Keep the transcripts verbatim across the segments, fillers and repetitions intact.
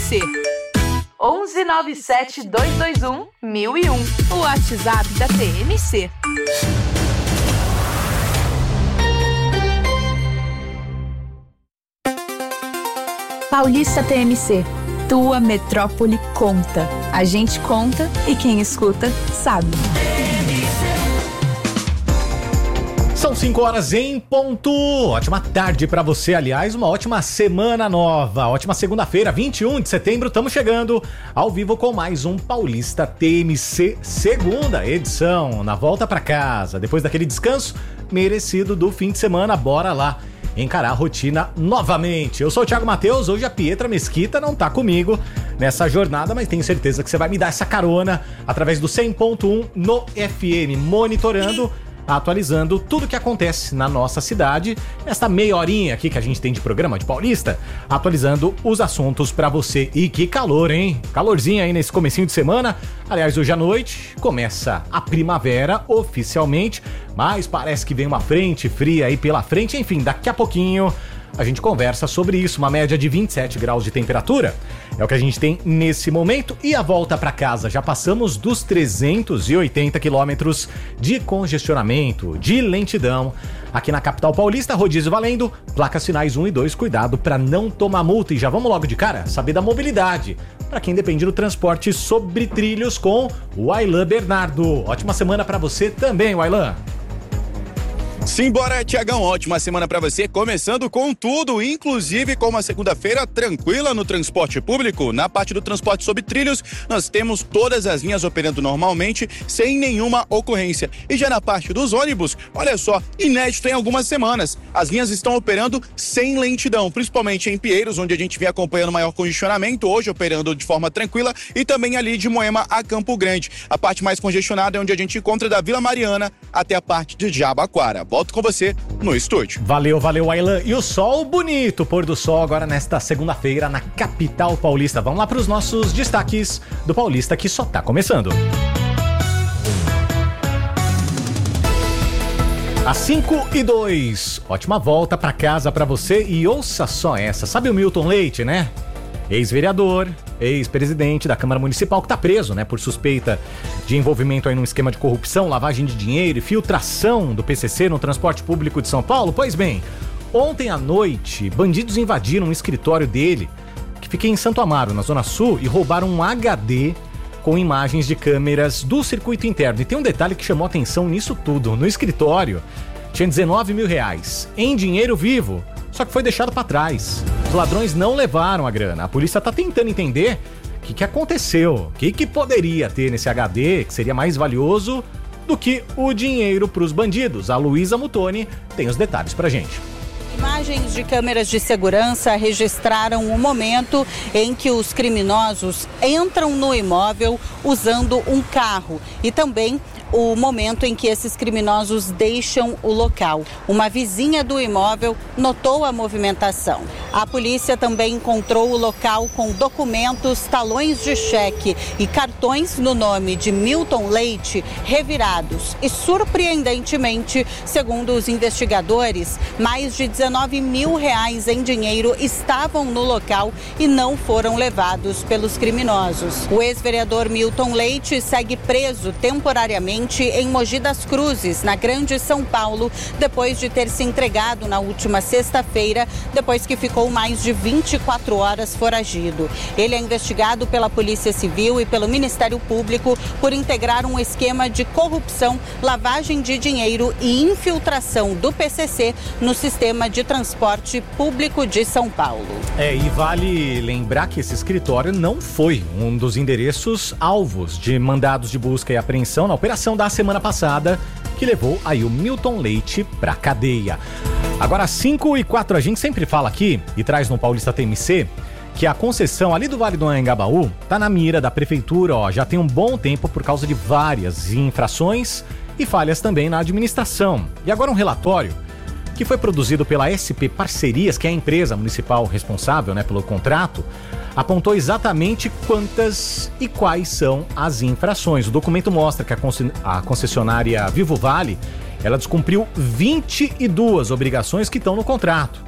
C. onze nove sete dois dois um mil e um. O WhatsApp da T M C. Paulista T M C. Tua metrópole conta. A gente conta e quem escuta sabe. São cinco horas em ponto. Ótima tarde pra você, aliás, uma ótima semana nova. Ótima segunda-feira, vinte e um de setembro, estamos chegando ao vivo com mais um Paulista T M C, segunda edição, na volta pra casa. Depois daquele descanso merecido do fim de semana, bora lá encarar a rotina novamente. Eu sou o Thiago Matheus, hoje a Pietra Mesquita não tá comigo nessa jornada, mas tenho certeza que você vai me dar essa carona através do cem ponto um no F M, monitorando, atualizando tudo que acontece na nossa cidade, esta meia horinha aqui que a gente tem de programa de Paulista, atualizando os assuntos pra você. E que calor, hein? Calorzinho aí nesse comecinho de semana. Aliás, hoje à noite começa a primavera oficialmente, mas parece que vem uma frente fria aí pela frente. Enfim, daqui a pouquinho a gente conversa sobre isso, uma média de vinte e sete graus de temperatura. É o que a gente tem nesse momento. E a volta para casa, já passamos dos trezentos e oitenta quilômetros de congestionamento, de lentidão. Aqui na capital paulista, rodízio valendo, placas finais um e dois, cuidado para não tomar multa. E já vamos logo de cara saber da mobilidade, para quem depende do transporte sobre trilhos, com o Aylan Bernardo. Ótima semana para você também, Aylan. Simbora, Tiagão, ótima semana pra você, começando com tudo, inclusive com uma segunda-feira tranquila no transporte público. Na parte do transporte sobre trilhos, nós temos todas as linhas operando normalmente, sem nenhuma ocorrência. E já na parte dos ônibus, olha só, inédito em algumas semanas, as linhas estão operando sem lentidão, principalmente em Pinheiros, onde a gente vem acompanhando maior congestionamento, hoje operando de forma tranquila, e também ali de Moema a Campo Grande. A parte mais congestionada é onde a gente encontra da Vila Mariana até a parte de Jabaquara. Volto com você no estúdio. Valeu, valeu, Aylan. E o sol bonito, pôr do sol agora nesta segunda-feira na capital paulista. Vamos lá para os nossos destaques do Paulista, que só tá começando. Às cinco e dois, ótima volta para casa para você e ouça só essa. Sabe o Milton Leite, né? Ex-vereador, ex-presidente da Câmara Municipal, que tá preso, né, por suspeita de envolvimento aí num esquema de corrupção, lavagem de dinheiro e filtração do P C C no transporte público de São Paulo. Pois bem, ontem à noite, bandidos invadiram um escritório dele, que fica em Santo Amaro, na Zona Sul, e roubaram um H D com imagens de câmeras do circuito interno. E tem um detalhe que chamou atenção nisso tudo. No escritório, tinha dezenove mil reais em dinheiro vivo, só que foi deixado para trás. Os ladrões não levaram a grana. A polícia tá tentando entender o que, que aconteceu, o que, que poderia ter nesse H D que seria mais valioso do que o dinheiro para os bandidos. A Luísa Mutoni tem os detalhes pra gente. Imagens de câmeras de segurança registraram o momento em que os criminosos entram no imóvel usando um carro e também o momento em que esses criminosos deixam o local. Uma vizinha do imóvel notou a movimentação. A polícia também encontrou o local com documentos, talões de cheque e cartões no nome de Milton Leite revirados. E, surpreendentemente, segundo os investigadores, mais de dezenove mil reais em dinheiro estavam no local e não foram levados pelos criminosos. O ex-vereador Milton Leite segue preso temporariamente em Mogi das Cruzes, na Grande São Paulo, depois de ter se entregado na última sexta-feira, depois que ficou mais de vinte e quatro horas foragido. Ele é investigado pela Polícia Civil e pelo Ministério Público por integrar um esquema de corrupção, lavagem de dinheiro e infiltração do P C C no sistema de transporte público de São Paulo. É, e vale lembrar que esse escritório não foi um dos endereços alvos de mandados de busca e apreensão na operação da semana passada, que levou aí o Milton Leite pra cadeia. Agora, cinco e quatro, a gente sempre fala aqui e traz no Paulista T M C que a concessão ali do Vale do Anhangabaú tá na mira da prefeitura, ó, já tem um bom tempo por causa de várias infrações e falhas também na administração. E agora um relatório que foi produzido pela S P Parcerias, que é a empresa municipal responsável, né, pelo contrato, apontou exatamente quantas e quais são as infrações. O documento mostra que a concessionária Vivo Vale, ela descumpriu vinte e duas obrigações que estão no contrato.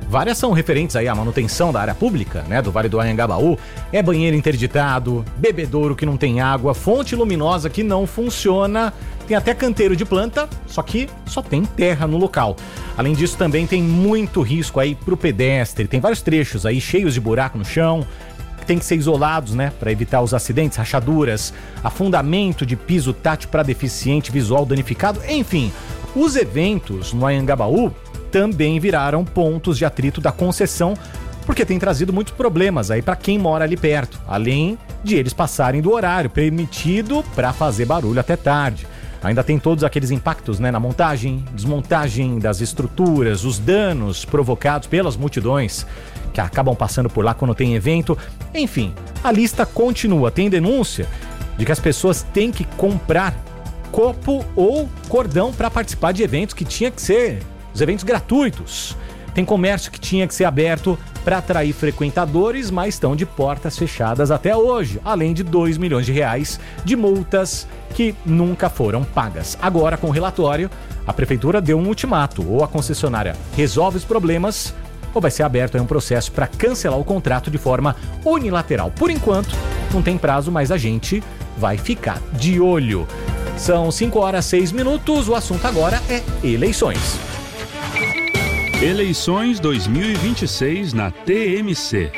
Várias são referentes aí à manutenção da área pública, né, do Vale do Anhangabaú. É banheiro interditado, bebedouro que não tem água, fonte luminosa que não funciona, tem até canteiro de planta, só que só tem terra no local. Além disso, também tem muito risco aí pro pedestre, tem vários trechos aí cheios de buraco no chão, que tem que ser isolados, né, para evitar os acidentes, rachaduras, afundamento de piso tátil para deficiente visual danificado, enfim. Os eventos no Anhangabaú também viraram pontos de atrito da concessão, porque tem trazido muitos problemas aí para quem mora ali perto, além de eles passarem do horário permitido para fazer barulho até tarde. Ainda tem todos aqueles impactos, né, na montagem, desmontagem das estruturas, os danos provocados pelas multidões que acabam passando por lá quando tem evento. Enfim, a lista continua. Tem denúncia de que as pessoas têm que comprar copo ou cordão para participar de eventos que tinha que ser os eventos gratuitos. Tem comércio que tinha que ser aberto para atrair frequentadores, mas estão de portas fechadas até hoje, além de dois milhões de reais de multas que nunca foram pagas. Agora, com o relatório, a prefeitura deu um ultimato: ou a concessionária resolve os problemas, ou vai ser aberto aí um processo para cancelar o contrato de forma unilateral. Por enquanto, não tem prazo, mas a gente vai ficar de olho. São cinco horas e seis minutos, o assunto agora é eleições. Eleições dois mil e vinte e seis na T M C.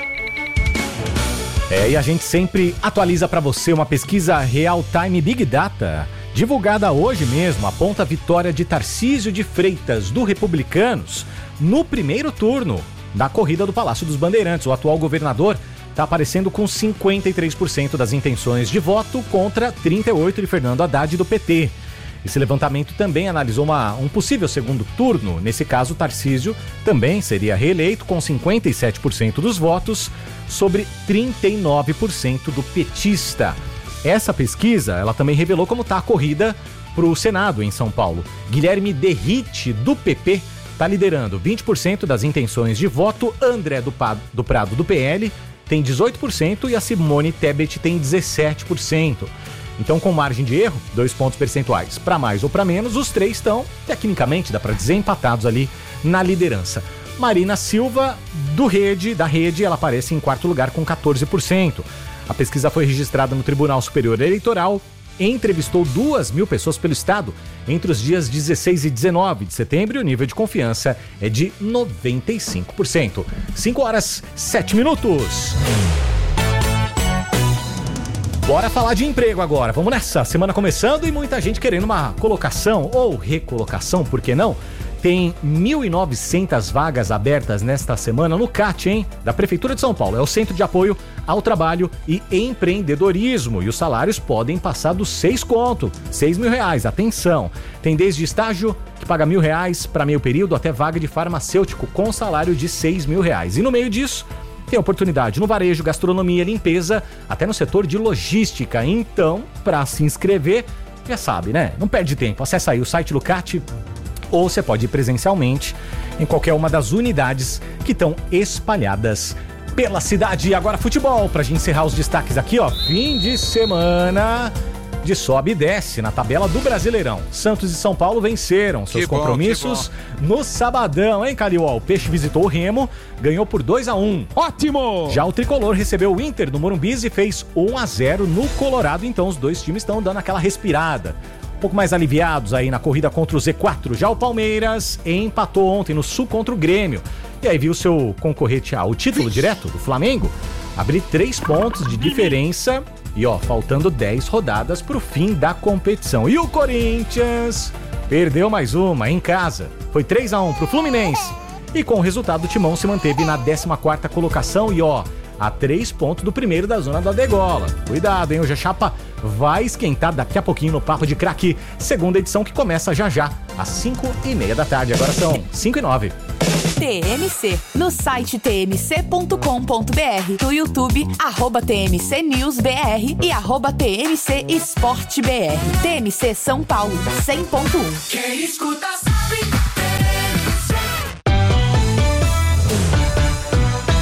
É, e a gente sempre atualiza para você uma pesquisa Real Time Big Data, divulgada hoje mesmo, aponta a vitória de Tarcísio de Freitas, do Republicanos, no primeiro turno da corrida do Palácio dos Bandeirantes. O atual governador está aparecendo com cinquenta e três por cento das intenções de voto contra trinta e oito por cento de Fernando Haddad, do P T. Esse levantamento também analisou uma, um possível segundo turno. Nesse caso, Tarcísio também seria reeleito com cinquenta e sete por cento dos votos sobre trinta e nove por cento do petista. Essa pesquisa, ela também revelou como está a corrida para o Senado em São Paulo. Guilherme Derrite, do P P, está liderando vinte por cento das intenções de voto. André do, pa, do Prado, do P L, tem dezoito por cento e a Simone Tebet tem dezessete por cento. Então, com margem de erro, dois pontos percentuais para mais ou para menos, os três estão, tecnicamente, dá para dizer, empatados ali na liderança. Marina Silva, do Rede, da Rede, ela aparece em quarto lugar com quatorze por cento. A pesquisa foi registrada no Tribunal Superior Eleitoral, entrevistou duas mil pessoas pelo estado entre os dias dezesseis e dezenove de setembro e o nível de confiança é de noventa e cinco por cento. cinco horas, sete minutos. Bora falar de emprego agora, vamos nessa, semana começando e muita gente querendo uma colocação ou recolocação, por que não? Tem mil e novecentas vagas abertas nesta semana no C A T, hein? Da Prefeitura de São Paulo, é o Centro de Apoio ao Trabalho e Empreendedorismo, e os salários podem passar dos seis conto, seis mil reais, atenção. Tem desde estágio, que paga mil reais para meio período, até vaga de farmacêutico com salário de seis mil reais. E no meio disso, tem oportunidade no varejo, gastronomia, limpeza, até no setor de logística. Então, para se inscrever, já sabe, né? Não perde tempo. Acesse aí o site do C A T ou você pode ir presencialmente em qualquer uma das unidades que estão espalhadas pela cidade. E agora futebol, pra gente encerrar os destaques aqui, ó. Fim de semana de sobe e desce na tabela do Brasileirão. Santos e São Paulo venceram seus que compromissos bom, no sabadão, hein, Cariol? O Peixe visitou o Remo, ganhou por dois a um. Ótimo! Já o Tricolor recebeu o Inter do Morumbi e fez um a zero no Colorado, então os dois times estão dando aquela respirada. Um pouco mais aliviados aí na corrida contra o Z quatro. Já o Palmeiras empatou ontem no Sul contra o Grêmio. E aí viu seu concorrente ao título direto do Flamengo abrir três pontos de diferença. E ó, faltando dez rodadas pro fim da competição. E o Corinthians perdeu mais uma em casa. Foi três a um pro Fluminense. E com o resultado, o Timão se manteve na décima quarta colocação e ó, a três pontos do primeiro da zona da degola. Cuidado, hein? Hoje a chapa vai esquentar daqui a pouquinho no Papo de Craque, segunda edição que começa já já, às cinco e meia da tarde. Agora são cinco e nove. T M C, no site t m c ponto com ponto b r, no YouTube, arroba T M C News B R e arroba T M C Esporte B R. T M C São Paulo, cem ponto um. Quem escuta sabe.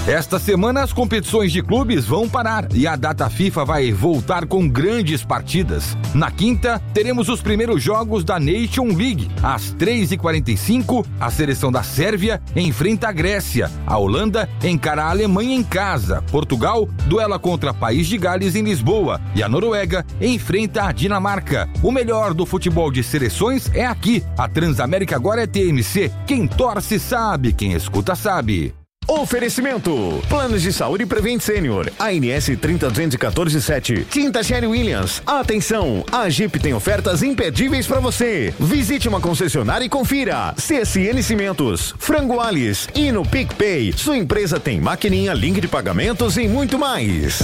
Esta semana as competições de clubes vão parar e a data FIFA vai voltar com grandes partidas. Na quinta, teremos os primeiros jogos da Nation League. Às três e quarenta e cinco, a seleção da Sérvia enfrenta a Grécia. A Holanda encara a Alemanha em casa. Portugal duela contra País de Gales em Lisboa. E a Noruega enfrenta a Dinamarca. O melhor do futebol de seleções é aqui. A Transamérica agora é T M C. Quem torce sabe, quem escuta sabe. Oferecimento: Planos de Saúde Prevent Sênior, A N S trinta duzentos e quatorze sete. Tinta Sherry Williams. Atenção, a Jeep tem ofertas imperdíveis para você. Visite uma concessionária e confira. C S N Cimentos, Frango Alice e no PicPay. Sua empresa tem maquininha, link de pagamentos e muito mais.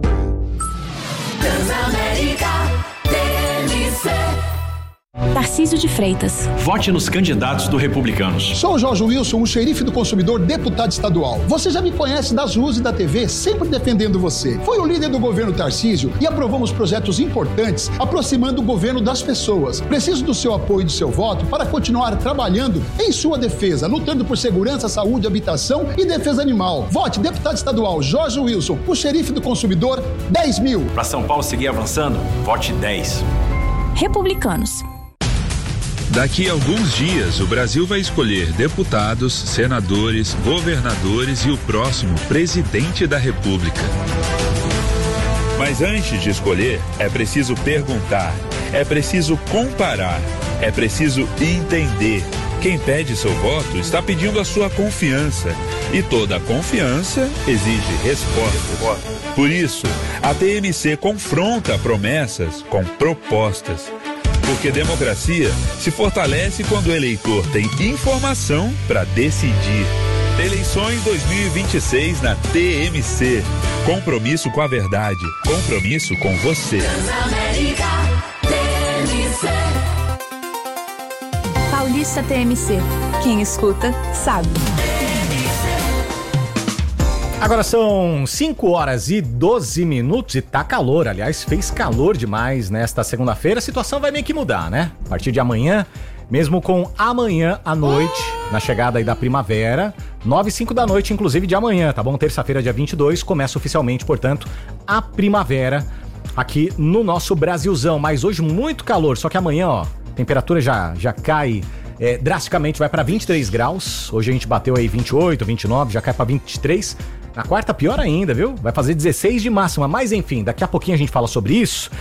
Transamérica T M C. Tarcísio de Freitas. Vote nos candidatos do Republicanos. Sou o Jorge Wilson, o xerife do consumidor, deputado estadual. Você já me conhece das ruas e da T V, sempre defendendo você. Fui o líder do governo Tarcísio e aprovamos projetos importantes, aproximando o governo das pessoas. Preciso do seu apoio e do seu voto para continuar trabalhando em sua defesa, lutando por segurança, saúde, habitação e defesa animal. Vote deputado estadual Jorge Wilson, o xerife do consumidor, dez mil. Para São Paulo seguir avançando, vote dez. Republicanos. Daqui a alguns dias, o Brasil vai escolher deputados, senadores, governadores e o próximo presidente da República. Mas antes de escolher, é preciso perguntar, é preciso comparar, é preciso entender. Quem pede seu voto está pedindo a sua confiança. E toda confiança exige resposta. Por isso, a T M C confronta promessas com propostas. Porque democracia se fortalece quando o eleitor tem informação para decidir. Eleições dois mil e vinte e seis na T M C. Compromisso com a verdade. Compromisso com você. Transamérica T M C. Paulista T M C. Quem escuta, sabe. Agora são cinco horas e doze minutos e tá calor, aliás, fez calor demais nesta segunda-feira. A situação vai meio que mudar, né? A partir de amanhã, mesmo com amanhã à noite, na chegada aí da primavera, nove e cinco da noite, inclusive de amanhã, tá bom? Terça-feira, dia vinte e dois, começa oficialmente, portanto, a primavera aqui no nosso Brasilzão. Mas hoje muito calor, só que amanhã, ó, a temperatura já, já cai... É, drasticamente, vai para vinte e três graus. Hoje a gente bateu aí vinte e oito, vinte e nove, já cai para vinte e três. Na quarta, pior ainda, viu? Vai fazer dezesseis de máxima. Mas enfim, daqui a pouquinho a gente fala sobre isso.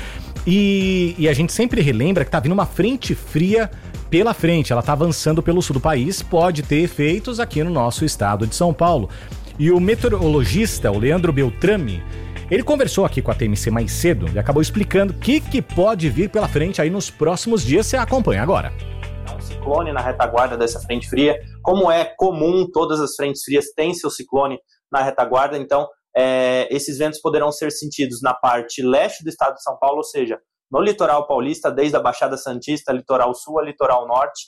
E, e a gente sempre relembra que tá vindo uma frente fria pela frente. Ela tá avançando pelo sul do país. Pode ter efeitos aqui no nosso estado de São Paulo. E o meteorologista, o Leandro Beltrame, ele conversou aqui com a T M C mais cedo e acabou explicando o que, que pode vir pela frente aí nos próximos dias. Você acompanha agora. Ciclone na retaguarda dessa frente fria, como é comum, todas as frentes frias têm seu ciclone na retaguarda, então é, esses ventos poderão ser sentidos na parte leste do estado de São Paulo, ou seja, no litoral paulista, desde a Baixada Santista, litoral sul a litoral norte,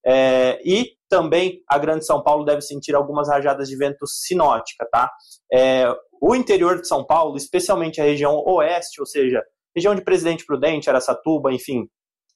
é, e também a Grande São Paulo deve sentir algumas rajadas de vento sinótica, tá? É, o interior de São Paulo, especialmente a região oeste, ou seja, região de Presidente Prudente, Araçatuba, enfim,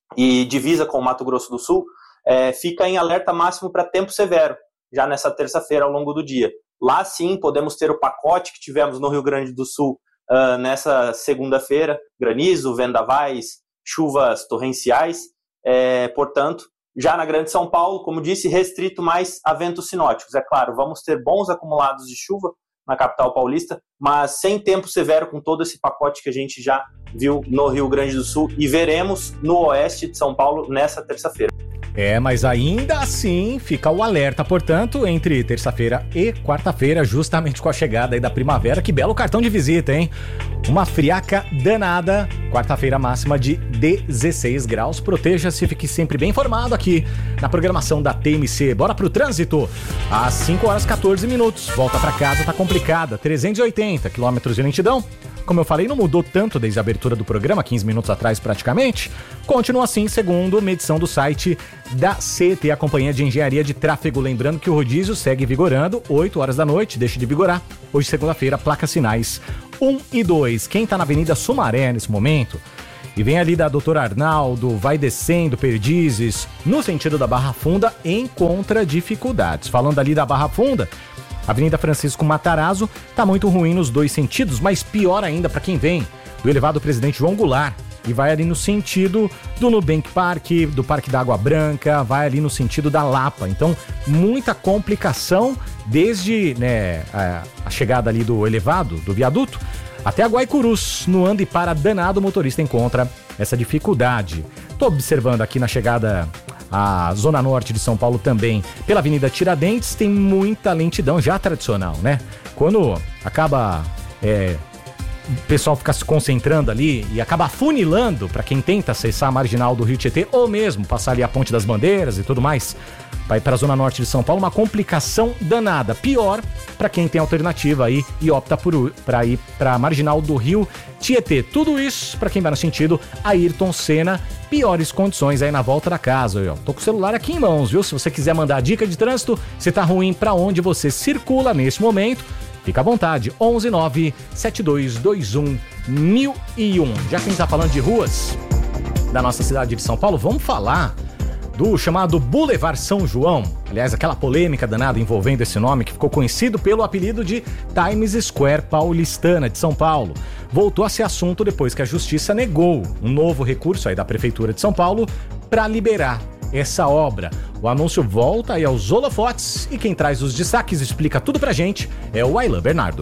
e divisa com o Mato Grosso do Sul, É, fica em alerta máximo para tempo severo, já nessa terça-feira ao longo do dia. Lá sim podemos ter o pacote que tivemos no Rio Grande do Sul uh, nessa segunda-feira, granizo, vendavais, chuvas torrenciais, é, portanto, já na Grande São Paulo, como disse, restrito mais a ventos sinóticos. É claro, vamos ter bons acumulados de chuva na capital paulista, mas sem tempo severo com todo esse pacote que a gente já viu no Rio Grande do Sul e veremos no oeste de São Paulo nessa terça-feira. É, mas ainda assim fica o alerta, portanto, entre terça-feira e quarta-feira, justamente com a chegada aí da primavera. Que belo cartão de visita, hein? Uma friaca danada, quarta-feira máxima de dezesseis graus. Proteja-se, fique sempre bem informado aqui na programação da T M C. Bora pro trânsito, às cinco horas e quatorze minutos. Volta pra casa, tá complicada, trezentos e oitenta quilômetros de lentidão. Como eu falei, não mudou tanto desde a abertura do programa, quinze minutos atrás praticamente. Continua assim, segundo uma edição do site da C T, a Companhia de Engenharia de Tráfego. Lembrando que o rodízio segue vigorando, oito horas da noite, deixa de vigorar. Hoje, segunda-feira, placas sinais um e dois. Quem tá na Avenida Sumaré nesse momento e vem ali da doutor Arnaldo, vai descendo Perdizes, no sentido da Barra Funda, encontra dificuldades. Falando ali da Barra Funda, Avenida Francisco Matarazzo tá muito ruim nos dois sentidos, mas pior ainda para quem vem do elevado Presidente João Goulart e vai ali no sentido do Nubank Park, do Parque da Água Branca, vai ali no sentido da Lapa. Então, muita complicação desde, né, a, a chegada ali do elevado, do viaduto, até a Guaicurus. No anda e para danado, o motorista encontra essa dificuldade. Tô observando aqui na chegada à Zona Norte de São Paulo também, pela Avenida Tiradentes, tem muita lentidão já tradicional, né? Quando acaba... É, o pessoal fica se concentrando ali e acaba afunilando para quem tenta acessar a marginal do Rio Tietê ou mesmo passar ali a Ponte das Bandeiras e tudo mais, vai para a Zona Norte de São Paulo, uma complicação danada. Pior para quem tem alternativa aí e opta por para ir para a marginal do Rio Tietê. Tudo isso para quem vai no sentido Ayrton Senna, piores condições aí na volta da casa. Eu tô com o celular aqui em mãos, viu? Se você quiser mandar dica de trânsito, se tá ruim para onde você circula nesse momento, fica à vontade, onze nove sete dois dois um mil e um. Já que a gente tá falando de ruas da nossa cidade de São Paulo, vamos falar do chamado Boulevard São João. Aliás, aquela polêmica danada envolvendo esse nome que ficou conhecido pelo apelido de Times Square paulistana de São Paulo. Voltou a ser assunto depois que a Justiça negou um novo recurso aí da Prefeitura de São Paulo para liberar essa obra. O anúncio volta aí aos holofotes e quem traz os destaques, explica tudo pra gente, é o Aylan Bernardo.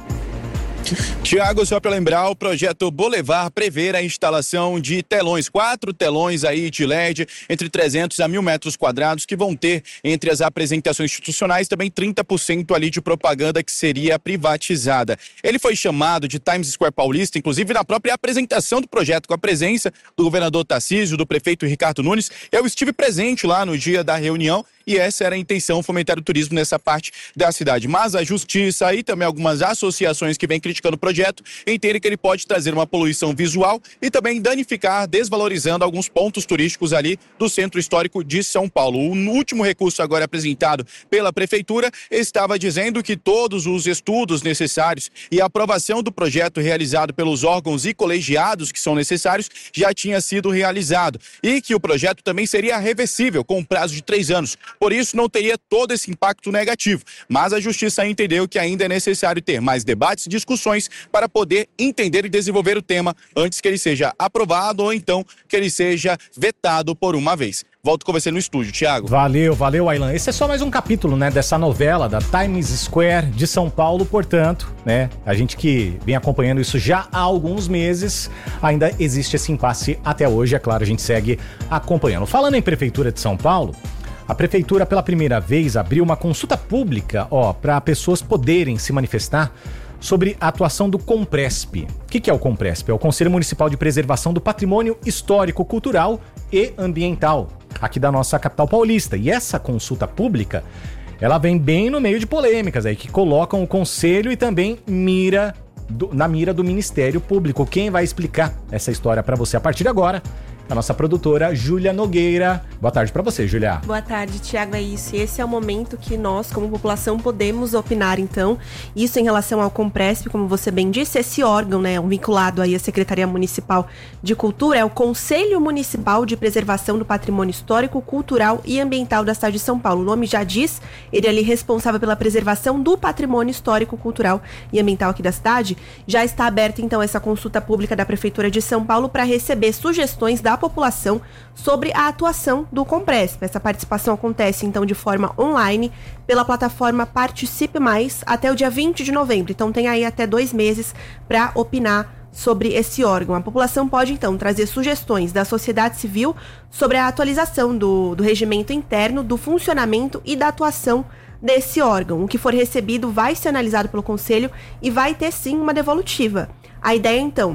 Tiago, só para lembrar, o projeto Boulevard prevê a instalação de telões, quatro telões aí de L E D, entre trezentos a mil metros quadrados, que vão ter entre as apresentações institucionais também trinta por cento ali de propaganda que seria privatizada. Ele foi chamado de Times Square Paulista, inclusive na própria apresentação do projeto, com a presença do governador Tarcísio, do prefeito Ricardo Nunes. Eu estive presente lá no dia da reunião e essa era a intenção, fomentar o turismo nessa parte da cidade. Mas a Justiça e também algumas associações que vêm criticando o projeto entendem que ele pode trazer uma poluição visual e também danificar, desvalorizando alguns pontos turísticos ali do Centro Histórico de São Paulo. O último recurso agora apresentado pela Prefeitura estava dizendo que todos os estudos necessários e a aprovação do projeto realizado pelos órgãos e colegiados que são necessários já tinha sido realizado e que o projeto também seria reversível com um prazo de três anos. Por isso, não teria todo esse impacto negativo. Mas a Justiça entendeu que ainda é necessário ter mais debates e discussões para poder entender e desenvolver o tema antes que ele seja aprovado ou então que ele seja vetado por uma vez. Volto com você no estúdio, Thiago. Valeu, valeu, Aylan. Esse é só mais um capítulo, né, dessa novela da Times Square de São Paulo, portanto, né, a gente que vem acompanhando isso já há alguns meses, ainda existe esse impasse até hoje, é claro, a gente segue acompanhando. Falando em Prefeitura de São Paulo, a Prefeitura, pela primeira vez, abriu uma consulta pública, ó, para pessoas poderem se manifestar sobre a atuação do Compresp. O que, que é o Compresp? É o Conselho Municipal de Preservação do Patrimônio Histórico, Cultural e Ambiental, aqui da nossa capital paulista. E essa consulta pública, ela vem bem no meio de polêmicas aí, que colocam o Conselho e também mira do, na mira do Ministério Público. Quem vai explicar essa história para você a partir de agora? A nossa produtora, Júlia Nogueira. Boa tarde para você, Júlia. Boa tarde, Tiago. É isso. E esse é o momento que nós, como população, podemos opinar, então. Isso em relação ao Compresp, como você bem disse, esse órgão, né, vinculado aí à Secretaria Municipal de Cultura, é o Conselho Municipal de Preservação do Patrimônio Histórico, Cultural e Ambiental da cidade de São Paulo. O nome já diz, ele é ali responsável pela preservação do patrimônio histórico, cultural e ambiental aqui da cidade. Já está aberta, então, essa consulta pública da Prefeitura de São Paulo para receber sugestões da população sobre a atuação do Compresp. Essa participação acontece, então, de forma online pela plataforma Participe Mais até o dia vinte de novembro. Então, tem aí até dois meses para opinar sobre esse órgão. A população pode, então, trazer sugestões da sociedade civil sobre a atualização do, do regimento interno, do funcionamento e da atuação desse órgão. O que for recebido vai ser analisado pelo Conselho e vai ter, sim, uma devolutiva. A ideia, então,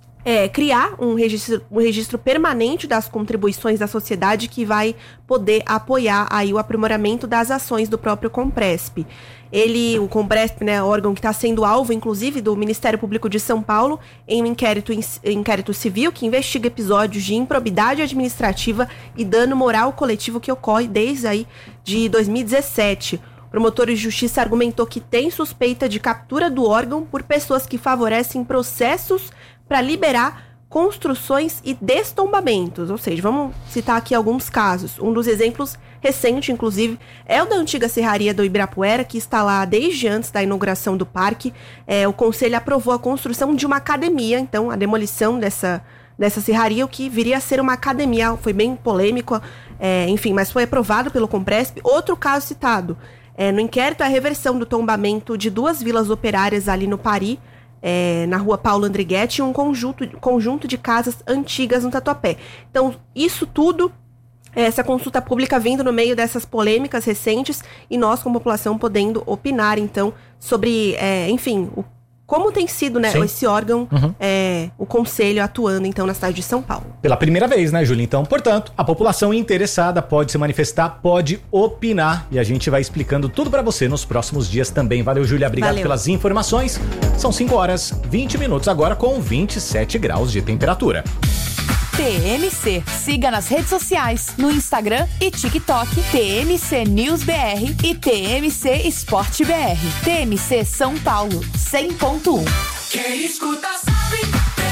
é criar um registro, um registro permanente das contribuições da sociedade que vai poder apoiar aí o aprimoramento das ações do próprio Compresp. Ele, o Compresp, né, órgão que está sendo alvo, inclusive, do Ministério Público de São Paulo, em um inquérito, inquérito civil que investiga episódios de improbidade administrativa e dano moral coletivo que ocorre desde aí de dois mil e dezessete. O promotor de justiça argumentou que tem suspeita de captura do órgão por pessoas que favorecem processos para liberar construções e destombamentos. Ou seja, vamos citar aqui alguns casos. Um dos exemplos recente, inclusive, é o da antiga serraria do Ibirapuera, que está lá desde antes da inauguração do parque. É, o Conselho aprovou a construção de uma academia, então a demolição dessa, dessa serraria, o que viria a ser uma academia. Foi bem polêmico, é, enfim, mas foi aprovado pelo Compresp. Outro caso citado, é, no inquérito, a reversão do tombamento de duas vilas operárias ali no Pari, É, na rua Paulo Andrighetti, um conjunto, conjunto de casas antigas no Tatuapé. Então, isso tudo, essa consulta pública vindo no meio dessas polêmicas recentes e nós, como população, podendo opinar, então, sobre, é, enfim, o, como tem sido, né, Sim. esse órgão, uhum. é, o Conselho atuando, então, na cidade de São Paulo. Pela primeira vez, né, Júlia? Então, portanto, a população interessada pode se manifestar, pode opinar e a gente vai explicando tudo pra você nos próximos dias também. Valeu, Júlia. Obrigado Valeu. pelas informações. São cinco horas, vinte minutos agora com vinte e sete graus de temperatura. T M C. Siga nas redes sociais, no Instagram e TikTok, T M C News B R e T M C Esporte B R. T M C São Paulo, cem ponto um. Quem escuta sabe.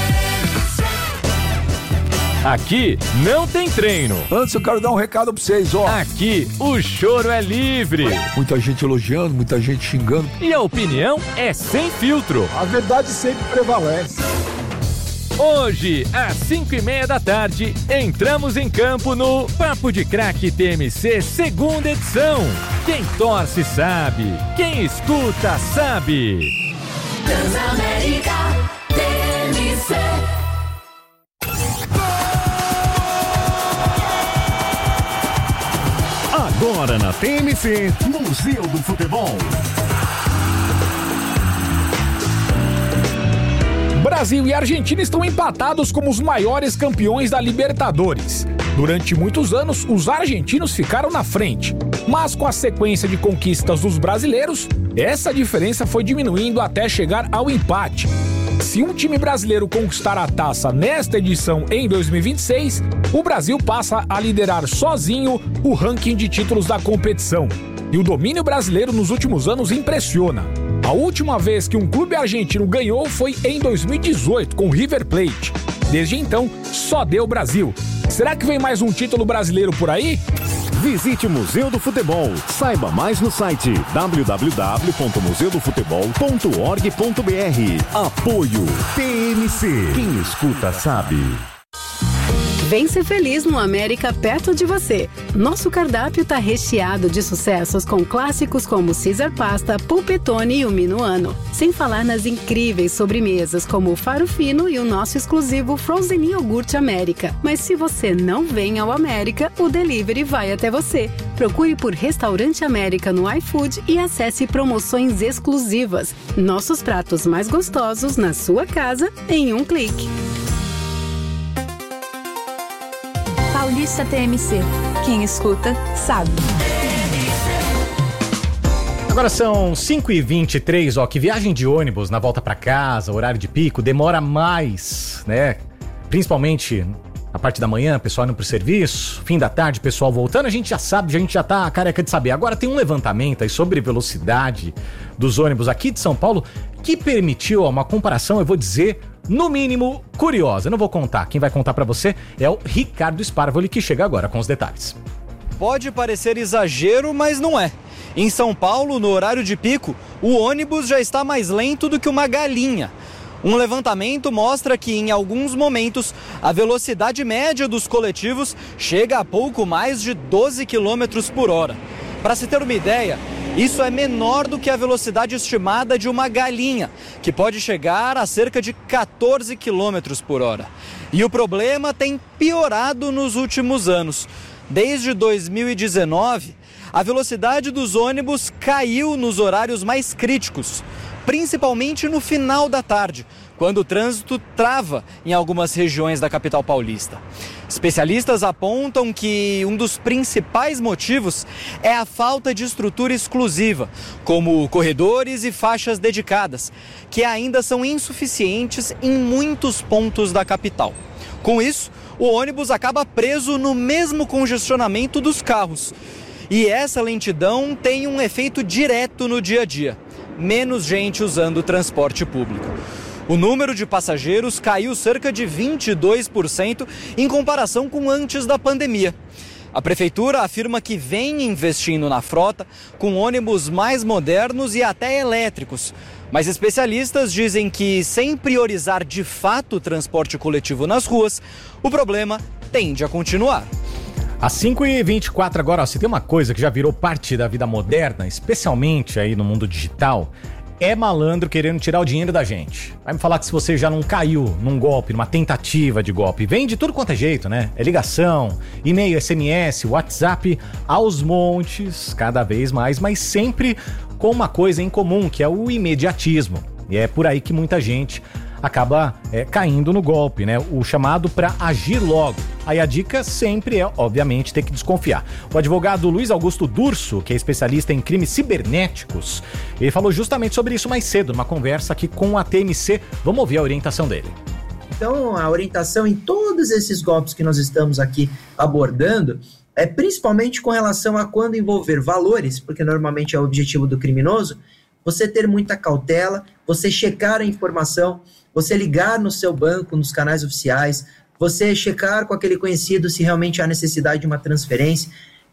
Aqui não tem treino. Antes eu quero dar um recado pra vocês, ó. Aqui o choro é livre. Muita gente elogiando, muita gente xingando. E a opinião é sem filtro. A verdade sempre prevalece. Hoje, às cinco e meia da tarde, entramos em campo no Papo de Craque T M C, segunda edição. Quem torce sabe, quem escuta sabe. Transamérica T M C. Agora na T M C, Museu do Futebol. Brasil e Argentina estão empatados como os maiores campeões da Libertadores. Durante muitos anos, os argentinos ficaram na frente. Mas com a sequência de conquistas dos brasileiros, essa diferença foi diminuindo até chegar ao empate. Se um time brasileiro conquistar a taça nesta edição em dois mil e vinte e seis, o Brasil passa a liderar sozinho o ranking de títulos da competição. E o domínio brasileiro nos últimos anos impressiona. A última vez que um clube argentino ganhou foi em dois mil e dezoito, com o River Plate. Desde então, só deu Brasil. Será que vem mais um título brasileiro por aí? Visite o Museu do Futebol. Saiba mais no site w w w ponto museu do futebol ponto org ponto b r. Apoio T M C. Quem escuta sabe. Vem ser feliz no América perto de você. Nosso cardápio tá recheado de sucessos com clássicos como Caesar Pasta, Pulpetone e o Minuano. Sem falar nas incríveis sobremesas como o Faro Fino e o nosso exclusivo Frozen Iogurte América. Mas se você não vem ao América, o delivery vai até você. Procure por Restaurante América no iFood e acesse promoções exclusivas. Nossos pratos mais gostosos na sua casa em um clique. Paulista T M C. Quem escuta, sabe. Agora são cinco e vinte e três, ó, que viagem de ônibus na volta pra casa, horário de pico, demora mais, né? Principalmente a parte da manhã, pessoal indo pro serviço, fim da tarde, pessoal voltando, a gente já sabe, a gente já tá careca de saber. Agora tem um levantamento aí sobre velocidade dos ônibus aqui de São Paulo que permitiu ó, uma comparação, eu vou dizer, no mínimo, curiosa. Eu não vou contar, quem vai contar pra você é o Ricardo Sparvoli, que chega agora com os detalhes. Pode parecer exagero, mas não é. Em São Paulo, no horário de pico, o ônibus já está mais lento do que uma galinha. Um levantamento mostra que, em alguns momentos, a velocidade média dos coletivos chega a pouco mais de doze quilômetros por hora. Para se ter uma ideia, isso é menor do que a velocidade estimada de uma galinha, que pode chegar a cerca de quatorze quilômetros por hora. E o problema tem piorado nos últimos anos. Desde dois mil e dezenove, a velocidade dos ônibus caiu nos horários mais críticos, principalmente no final da tarde, quando o trânsito trava em algumas regiões da capital paulista. Especialistas apontam que um dos principais motivos é a falta de estrutura exclusiva, como corredores e faixas dedicadas, que ainda são insuficientes em muitos pontos da capital. Com isso, o ônibus acaba preso no mesmo congestionamento dos carros. E essa lentidão tem um efeito direto no dia a dia: menos gente usando o transporte público. O número de passageiros caiu cerca de vinte e dois por cento em comparação com antes da pandemia. A prefeitura afirma que vem investindo na frota com ônibus mais modernos e até elétricos. Mas especialistas dizem que, sem priorizar de fato o transporte coletivo nas ruas, o problema tende a continuar. Às cinco e vinte e quatro agora, ó, se tem uma coisa que já virou parte da vida moderna, especialmente aí no mundo digital, é malandro querendo tirar o dinheiro da gente. Vai me falar que se você já não caiu num golpe, numa tentativa de golpe. Vem de tudo quanto é jeito, né? É ligação, e-mail, S M S, WhatsApp, aos montes, cada vez mais, mas sempre com uma coisa em comum, que é o imediatismo. E é por aí que muita gente acaba é, caindo no golpe, né? O chamado para agir logo. Aí a dica sempre é, obviamente, ter que desconfiar. O advogado Luiz Augusto Durso, que é especialista em crimes cibernéticos, ele falou justamente sobre isso mais cedo, numa conversa aqui com a T M C. Vamos ouvir a orientação dele. Então, a orientação em todos esses golpes que nós estamos aqui abordando é principalmente com relação a quando envolver valores, porque normalmente é o objetivo do criminoso, você ter muita cautela, você checar a informação, você ligar no seu banco, nos canais oficiais, você checar com aquele conhecido se realmente há necessidade de uma transferência.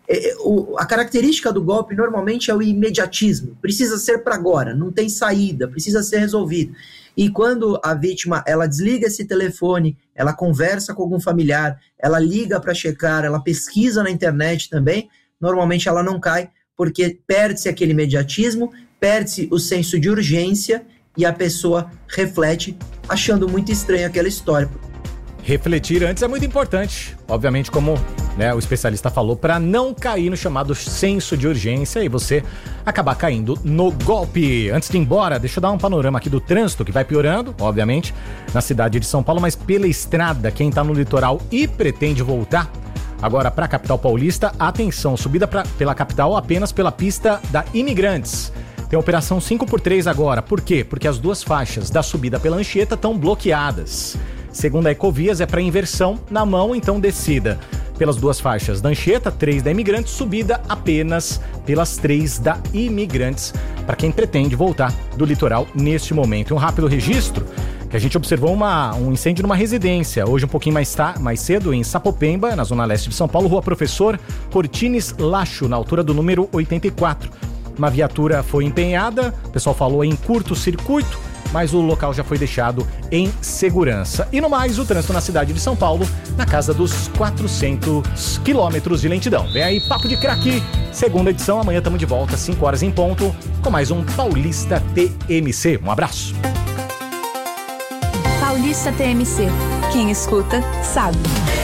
A característica do golpe normalmente é o imediatismo, precisa ser para agora, não tem saída, precisa ser resolvido. E quando a vítima ela desliga esse telefone, ela conversa com algum familiar, ela liga para checar, ela pesquisa na internet também, normalmente ela não cai, porque perde-se aquele imediatismo, perde-se o senso de urgência e a pessoa reflete achando muito estranho aquela história. Refletir antes é muito importante, obviamente, como né, o especialista falou, para não cair no chamado senso de urgência e você acabar caindo no golpe. Antes de ir embora, deixa eu dar um panorama aqui do trânsito, que vai piorando, obviamente, na cidade de São Paulo, mas pela estrada, quem está no litoral e pretende voltar agora para a capital paulista, atenção, subida pra, pela capital apenas pela pista da Imigrantes. Tem a operação cinco por três agora. Por quê? Porque as duas faixas da subida pela Anchieta estão bloqueadas. Segundo a Ecovias, é para inversão na mão, então descida pelas duas faixas da Anchieta, três da Imigrantes, subida apenas pelas três da Imigrantes, para quem pretende voltar do litoral neste momento. Um rápido registro, que a gente observou uma, um incêndio numa residência, hoje um pouquinho mais, tá, mais cedo, em Sapopemba, na zona leste de São Paulo, Rua Professor Cortines Lacho, na altura do número oitenta e quatro. Uma viatura foi empenhada, o pessoal falou em curto-circuito, mas o local já foi deixado em segurança. E no mais, o trânsito na cidade de São Paulo, na casa dos quatrocentos quilômetros de lentidão. Vem aí, Papo de Craque, segunda edição. Amanhã estamos de volta, cinco horas em ponto, com mais um Paulista T M C. Um abraço. Paulista T M C. Quem escuta, sabe.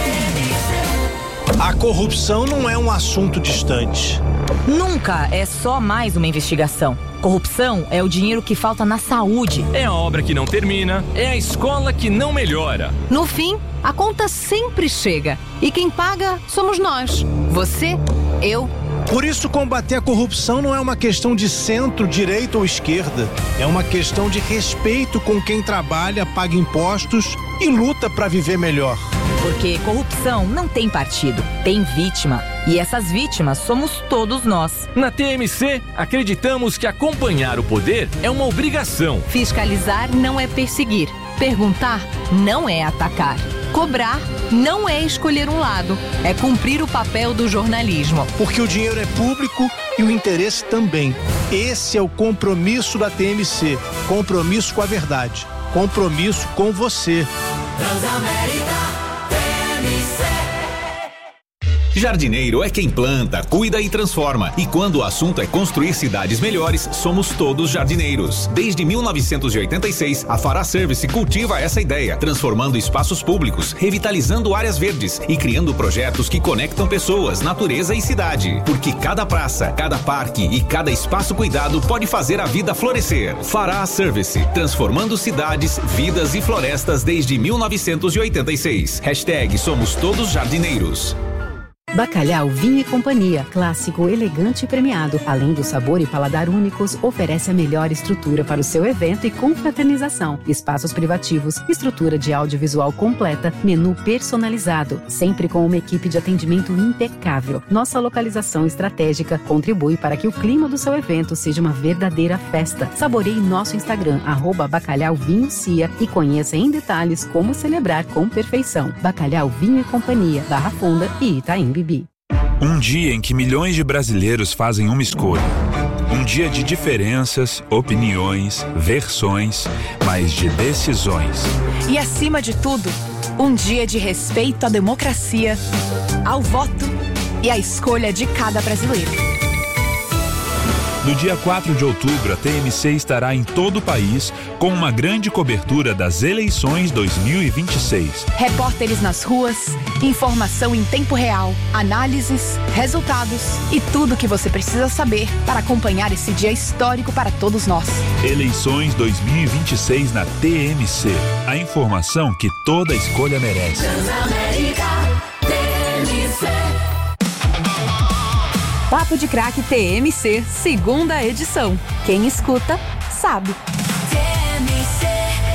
A corrupção não é um assunto distante. Nunca é só mais uma investigação. Corrupção é o dinheiro que falta na saúde. É a obra que não termina, é a escola que não melhora. No fim, a conta sempre chega. E quem paga somos nós. Você, eu. Por isso, combater a corrupção não é uma questão de centro, direita ou esquerda. É uma questão de respeito com quem trabalha, paga impostos e luta para viver melhor. Porque corrupção não tem partido, tem vítima. E essas vítimas somos todos nós. Na T M C, acreditamos que acompanhar o poder é uma obrigação. Fiscalizar não é perseguir. Perguntar não é atacar. Cobrar não é escolher um lado. É cumprir o papel do jornalismo. Porque o dinheiro é público e o interesse também. Esse é o compromisso da T M C. Compromisso com a verdade. Compromisso com você. Transamérica. Jardineiro é quem planta, cuida e transforma. E quando o assunto é construir cidades melhores, somos todos jardineiros. Desde mil novecentos e oitenta e seis, a Fará Service cultiva essa ideia, transformando espaços públicos, revitalizando áreas verdes e criando projetos que conectam pessoas, natureza e cidade. Porque cada praça, cada parque e cada espaço cuidado pode fazer a vida florescer. Fará Service, transformando cidades, vidas e florestas desde mil novecentos e oitenta e seis. Hashtag Somos Todos Jardineiros. Bacalhau Vinho e Companhia, clássico, elegante e premiado. Além do sabor e paladar únicos, oferece a melhor estrutura para o seu evento e confraternização. Espaços privativos, estrutura de audiovisual completa, menu personalizado, sempre com uma equipe de atendimento impecável. Nossa localização estratégica contribui para que o clima do seu evento seja uma verdadeira festa. Saboreie nosso Instagram, arroba Bacalhau Vinho Cia, e conheça em detalhes como celebrar com perfeição. Bacalhau Vinho e Companhia, Barra Funda e Itaim Bibi. Um dia em que milhões de brasileiros fazem uma escolha. Um dia de diferenças, opiniões, versões, mas de decisões. E acima de tudo, um dia de respeito à democracia, ao voto e à escolha de cada brasileiro. No dia quatro de outubro, a T M C estará em todo o país com uma grande cobertura das eleições dois mil e vinte e seis. Repórteres nas ruas, informação em tempo real, análises, resultados e tudo o que você precisa saber para acompanhar esse dia histórico para todos nós. Eleições dois mil e vinte e seis na T M C. A informação que toda escolha merece. Transamérica, T M C. Papo de Craque T M C, segunda edição. Quem escuta, sabe. T M C.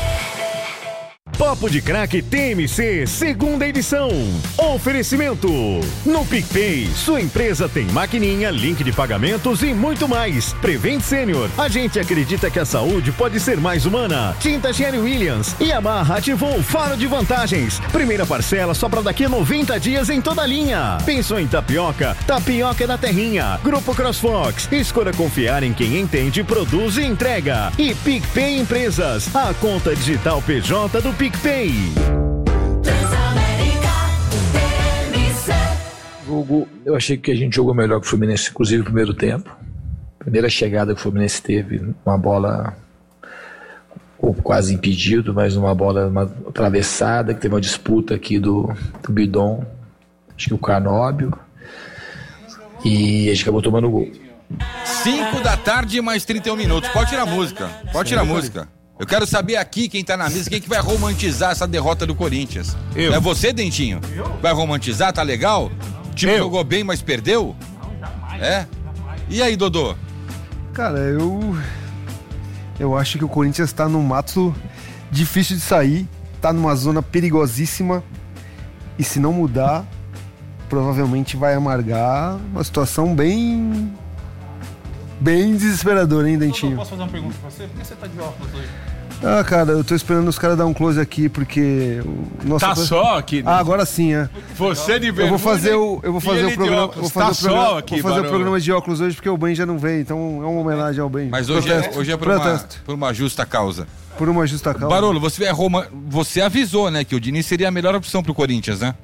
Papo de Craque T M C, segunda edição. Oferecimento. No PicPay, sua empresa tem maquininha, link de pagamentos e muito mais. Prevent Senior, a gente acredita que a saúde pode ser mais humana. Tinta Sherry Williams, Yamaha ativou o faro de vantagens. Primeira parcela só para daqui a noventa dias em toda a linha. Pensou em tapioca? Tapioca é da terrinha. Grupo CrossFox, escolha confiar em quem entende, produz e entrega. E PicPay Empresas, a conta digital P J do PicPay. Transamérica, T M C. Jogo, eu achei que a gente jogou melhor que o Fluminense, inclusive no primeiro tempo. Primeira chegada que o Fluminense teve, uma bola ou quase impedido, mas uma bola uma atravessada, que teve uma disputa aqui do, do Bidon, acho que o Canóbio, e a gente acabou tomando gol. cinco da tarde mais trinta e um minutos. Pode tirar a música. Pode tirar a música. Eu quero saber aqui, quem tá na mesa, quem que vai romantizar essa derrota do Corinthians. Eu. É você, Dentinho? Vai romantizar? Tá legal? O time Eu. jogou bem, mas perdeu? É? E aí, Dodô? Cara, eu... Eu acho que o Corinthians tá num mato difícil de sair. Tá numa zona perigosíssima. E se não mudar, provavelmente vai amargar uma situação bem... Bem desesperadora, hein, Dentinho? Posso fazer uma pergunta pra você? Por que você tá de óculos hoje? Ah, cara, eu tô esperando os caras dar um close aqui, porque... O nosso Tá só aqui, né? Ah, agora sim, é. Você de Eu vou fazer o, eu vou fazer o programa, vou fazer, Tá o programa, só aqui, vou fazer o Barolo. programa de óculos hoje, porque o Ben já não veio, então é uma homenagem ao Ben. Mas hoje é, Protesto. hoje é por, uma, Protesto. por uma justa causa. Por uma justa causa. Barolo, você, é Roma, você avisou, né, que o Diniz seria a melhor opção pro Corinthians, né?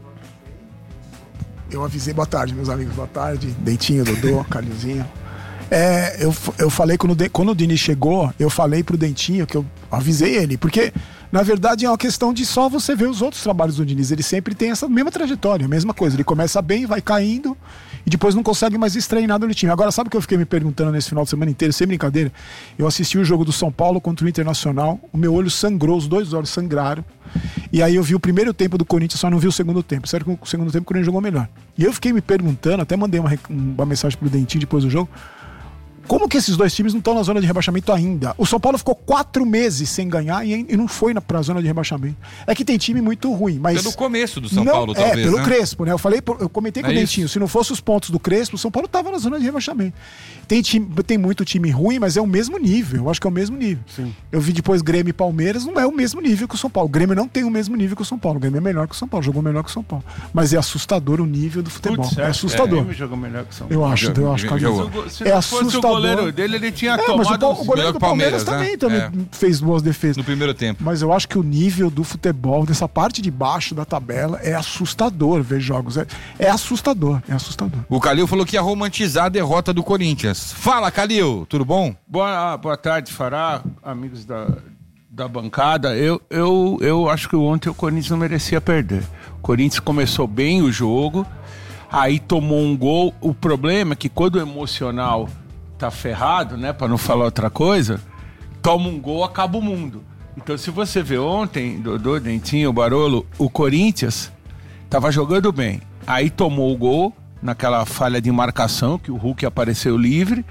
Eu avisei, boa tarde, meus amigos, boa tarde. Dentinho, Dodô, Carlinhozinho. É, eu, eu falei, quando, quando o Diniz chegou, eu falei pro Dentinho que eu avisei ele, porque na verdade é uma questão de só você ver os outros trabalhos do Diniz. Ele sempre tem essa mesma trajetória, a mesma coisa. Ele começa bem, vai caindo e depois não consegue mais extrair nada do time. Agora, sabe o que eu fiquei me perguntando nesse final de semana inteiro, sem brincadeira? Eu assisti o jogo do São Paulo contra o Internacional, o meu olho sangrou, os dois olhos sangraram. E aí eu vi o primeiro tempo do Corinthians, só não vi o segundo tempo. Certo que o segundo tempo o Corinthians jogou melhor. E eu fiquei me perguntando, até mandei uma, uma mensagem pro Dentinho depois do jogo, como que esses dois times não estão na zona de rebaixamento ainda? O São Paulo ficou quatro meses sem ganhar e, e não foi na, pra zona de rebaixamento. É que tem time muito ruim, mas... Pelo começo do São não, Paulo, é, talvez, pelo né? Crespo, né? Eu falei, eu comentei com É o Dentinho, isso. se não fosse os pontos do Crespo, o São Paulo tava na zona de rebaixamento. Tem, time, tem muito time ruim, mas é o mesmo nível, eu acho que é o mesmo nível. Sim. Eu vi depois Grêmio e Palmeiras, não é o mesmo nível que o São Paulo. O Grêmio não tem o mesmo nível que o São Paulo. O Grêmio é melhor que o São Paulo, jogou melhor que o São Paulo. Mas é assustador o nível do futebol. Putz, é assustador. É, jogou melhor que o São Paulo. Eu acho, eu acho, cara. Se É não fosse o assustador. goleiro dele, ele tinha É, mas o, tomado Pal- o goleiro melhor do que o Palmeiras, Palmeiras, também, né? também fez boas defesas. No primeiro tempo. Mas eu acho que o nível do futebol, dessa parte de baixo da tabela, é assustador ver jogos. É, é assustador, é assustador. O Calil falou que ia romantizar a derrota do Corinthians. Fala, Calil, tudo bom? Boa, boa tarde, Fará, amigos da, da bancada. Eu, eu, eu acho que ontem o Corinthians não merecia perder. O Corinthians começou bem o jogo, aí tomou um gol. O problema é que quando o emocional tá ferrado, né, pra não falar outra coisa, toma um gol, acaba o mundo. Então, se você vê ontem, Dodô, Dentinho, Barolo, o Corinthians tava jogando bem. aí tomou o gol, naquela falha de marcação, que o Hulk apareceu livre,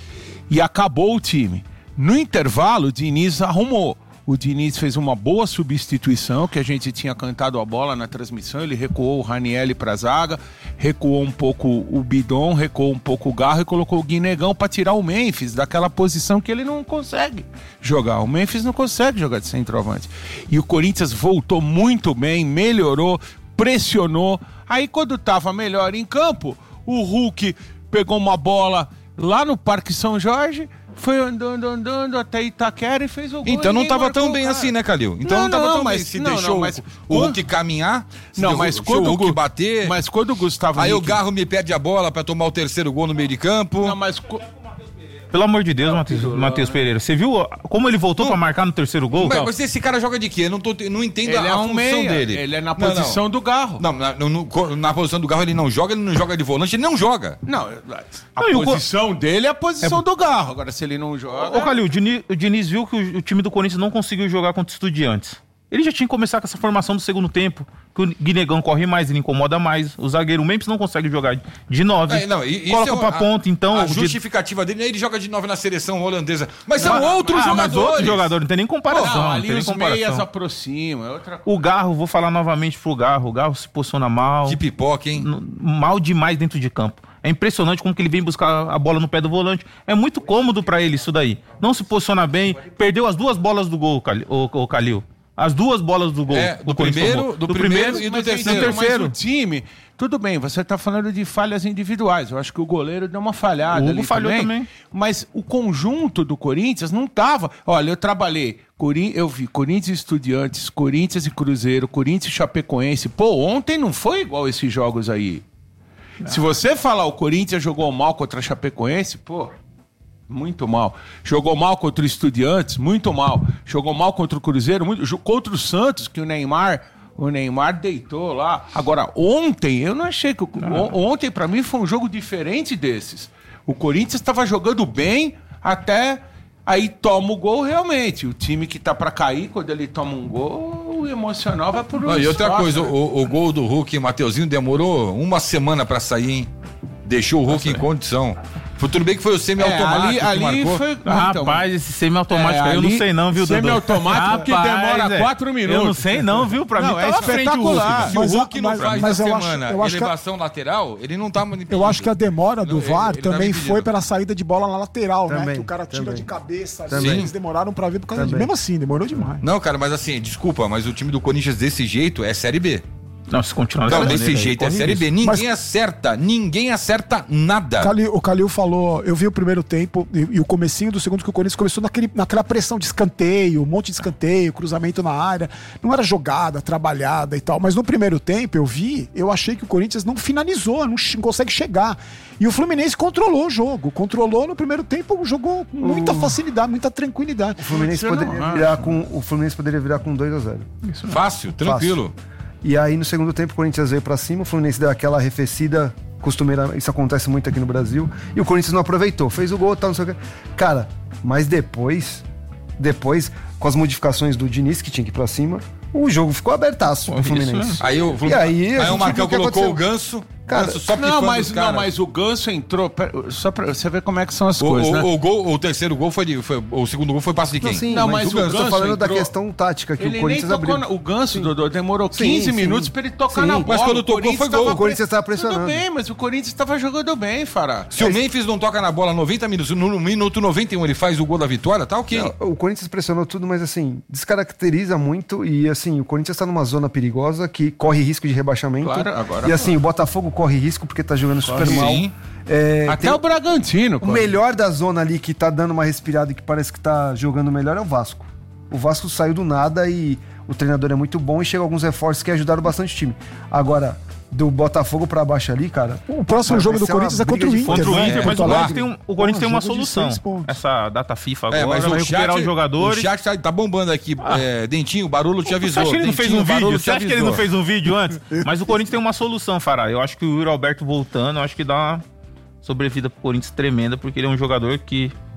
e acabou o time. No intervalo, o Diniz arrumou. O Diniz fez uma boa substituição, que a gente tinha cantado a bola na transmissão. Ele recuou o Ranieri para a zaga, recuou um pouco o Bidon, recuou um pouco o Garro e colocou o Guinegão para tirar o Memphis daquela posição que ele não consegue jogar. O Memphis não consegue jogar de centroavante. E o Corinthians voltou muito bem, melhorou, pressionou. Aí quando estava melhor em campo, o Hulk pegou uma bola lá no Parque São Jorge, foi andando, andando até Itaquera e fez o gol. Então não tava tão bem assim, né, Calil? Então não, não tava não, tão mas, bem. Se não, deixou não, mas, o Hulk caminhar, se não, deu, mas deixou quando o Hulk Gu- bater... Mas quando o Gustavo Aí o Henrique- Garro me perde a bola pra tomar o terceiro gol no meio de campo. Não, mas... Pelo amor de Deus, Matheus, Matheus Pereira. Você viu como ele voltou pra marcar no terceiro gol? Mas, mas esse cara joga de quê? Eu não, tô, não entendo Ele a, é a um função meia, dele. ele é na Não, posição não. do Garro. Não, na, no- no- na posição do Garro ele não joga, ele não joga de volante, ele não joga. Não, a Não, e o posição dele é a posição É- do Garro. Agora, se ele não joga... Ô, Calil, o Diniz, o Diniz viu que o, o time do Corinthians não conseguiu jogar contra o Estudiantes. Ele já tinha que começar com essa formação do segundo tempo, que o Guinegão corre mais, ele incomoda mais. O zagueiro o Memphis não consegue jogar de nove. É, não, e- isso Coloca é pra a- ponta, então. A o Di- justificativa dele, ele joga de nove na seleção holandesa. Mas são Mas- outros ah, mas jogadores. outro jogador, não tem nem comparação. Não, não ali tem nem os comparação. meias aproximam, é outra coisa. O Garro, vou falar novamente pro Garro. O Garro se posiciona mal. De pipoca, hein? Mal demais dentro de campo. É impressionante como que ele vem buscar a bola no pé do volante. É muito cômodo pra ele isso daí. Não se posiciona bem. Perdeu as duas bolas do gol, Cali- o, o Calil. As duas bolas do gol. É, do o Corinthians primeiro- tomou. do primeiro e do Mas, terceiro. então, terceiro. Mas o time, tudo bem, você tá falando de falhas individuais. Eu acho que o goleiro deu uma falhada. O Hugo ali falhou também, também. Mas o conjunto do Corinthians não tava. Olha, eu trabalhei, Corin- eu vi Corinthians e Estudiantes, Corinthians e Cruzeiro, Corinthians e Chapecoense. Pô, ontem não foi igual esses jogos aí. Se você falar o Corinthians jogou mal contra a Chapecoense, pô, muito mal. Jogou mal contra o Estudiantes, muito mal. Jogou mal contra o Cruzeiro, muito... jo- contra o Santos, que o Neymar, o Neymar deitou lá. Agora, ontem, eu não achei que... o- on- Ontem, pra mim, foi um jogo diferente desses. O Corinthians estava jogando bem até... Aí toma o gol, realmente. O time que tá pra cair, quando ele toma um gol, o emocional vai por um Não, e outra espaço, coisa, né? o, o gol do Hulk, Mateuzinho, demorou uma semana pra sair, hein? Deixou o Hulk em condição. Foi tudo bem que foi o semi-automático É, que ali- ali marcou. foi- Rapaz, esse semi-automático É, aí eu não ali, sei não, viu, Dudu? semi-automático que Rapaz, demora é. quatro minutos. Eu não sei não, viu? Pra Não, mim é tá à frente o Hulk. espetacular. Se o Mas Hulk a- não mas- faz mas na eu acho- semana eu acho que a- elevação lateral, ele não tá impedido. Eu acho que a demora do Não, V A R ele- ele tá também impedido. foi pela saída de bola na lateral, né? Também, Que o cara tira também. de cabeça. Também. Eles demoraram pra ver por causa disso. Também. Mesmo assim, demorou demais. Não, cara, mas assim, desculpa, mas o time do Corinthians desse jeito é Série B. Não, se continuar Não, dessa desse maneira aí, jeito é corre Série B. risco. Ninguém acerta, ninguém acerta nada. Calil- o Calil falou, eu vi o primeiro tempo e, e o comecinho do segundo que o Corinthians começou naquele, naquela pressão de escanteio, um monte de escanteio, cruzamento na área. Não era jogada, trabalhada e tal. Mas no primeiro tempo eu vi, eu achei que o Corinthians não finalizou, não che- consegue chegar. E o Fluminense controlou o jogo. Controlou no primeiro tempo, jogou com muita facilidade, muita tranquilidade. O Fluminense poderia virar com o Fluminense poderia virar com dois a zero. Fácil, tranquilo. Fácil. E aí no segundo tempo o Corinthians veio pra cima, o Fluminense deu aquela arrefecida costumeira, isso acontece muito aqui no Brasil, e o Corinthians não aproveitou, fez o gol, tal, não sei o que. Cara, mas depois, depois com as modificações do Diniz que tinha que ir pra cima, o jogo ficou abertaço pro Fluminense. Aí o, E aí, a aí o gente Marcão viu o que colocou o aconteceu. Ganso. Cara, Ganso só Não, pifando mas, os não, caras. mas o Ganso entrou. pera- Só pra você ver como é que são as O, coisas, o, né? o gol, o terceiro gol foi de. Foi, o segundo gol foi passe de quem? Não, sim, Não, mas, mas o o Ganso, tô Ganso falando da entrou- questão tática que Ele o nem Corinthians tocou abriu. na, o Ganso, Dodô, demorou Sim, quinze sim. minutos pra ele tocar Sim, na bola. mas quando tocou, Corinthians foi gol. tava O Corinthians tava pre- pressionando. Tudo bem, mas o Corinthians tava jogando bem, Fará. Se o Memphis não toca na bola noventa minutos, no minuto noventa e um ele faz o gol da vitória, tá ok. Não, o Corinthians pressionou tudo, mas assim, descaracteriza muito e assim, o Corinthians tá numa zona perigosa que corre risco de rebaixamento. Claro, agora e assim, o Botafogo corre risco porque tá jogando super Corre, mal. sim. É, Até tem- o Bragantino. O corre. melhor da zona ali que tá dando uma respirada e que parece que tá jogando melhor é o Vasco. O Vasco saiu do nada e o treinador é muito bom e chega alguns reforços que ajudaram bastante o time. Agora, do Botafogo pra baixo ali, cara. O próximo vai jogo do ser uma Corinthians é briga contra o de Inter. Contra o né? Inter, mas Porto o Corinthians Alegre. tem, um, o Corinthians tem uma jogo de solução. seis pontos. Essa data FIFA agora É, mas vai o recuperar chat, os jogadores. o chat tá, tá bombando aqui. É, Dentinho, o Barulho te Você avisou. acha que ele não fez Dentinho, um vídeo? Barulho Você te acha que ele não avisou. fez um vídeo antes? Mas o Corinthians tem uma solução, Fará. Eu acho que o Yuri Alberto voltando, eu acho que dá uma sobrevida pro Corinthians tremenda, porque ele é um jogador que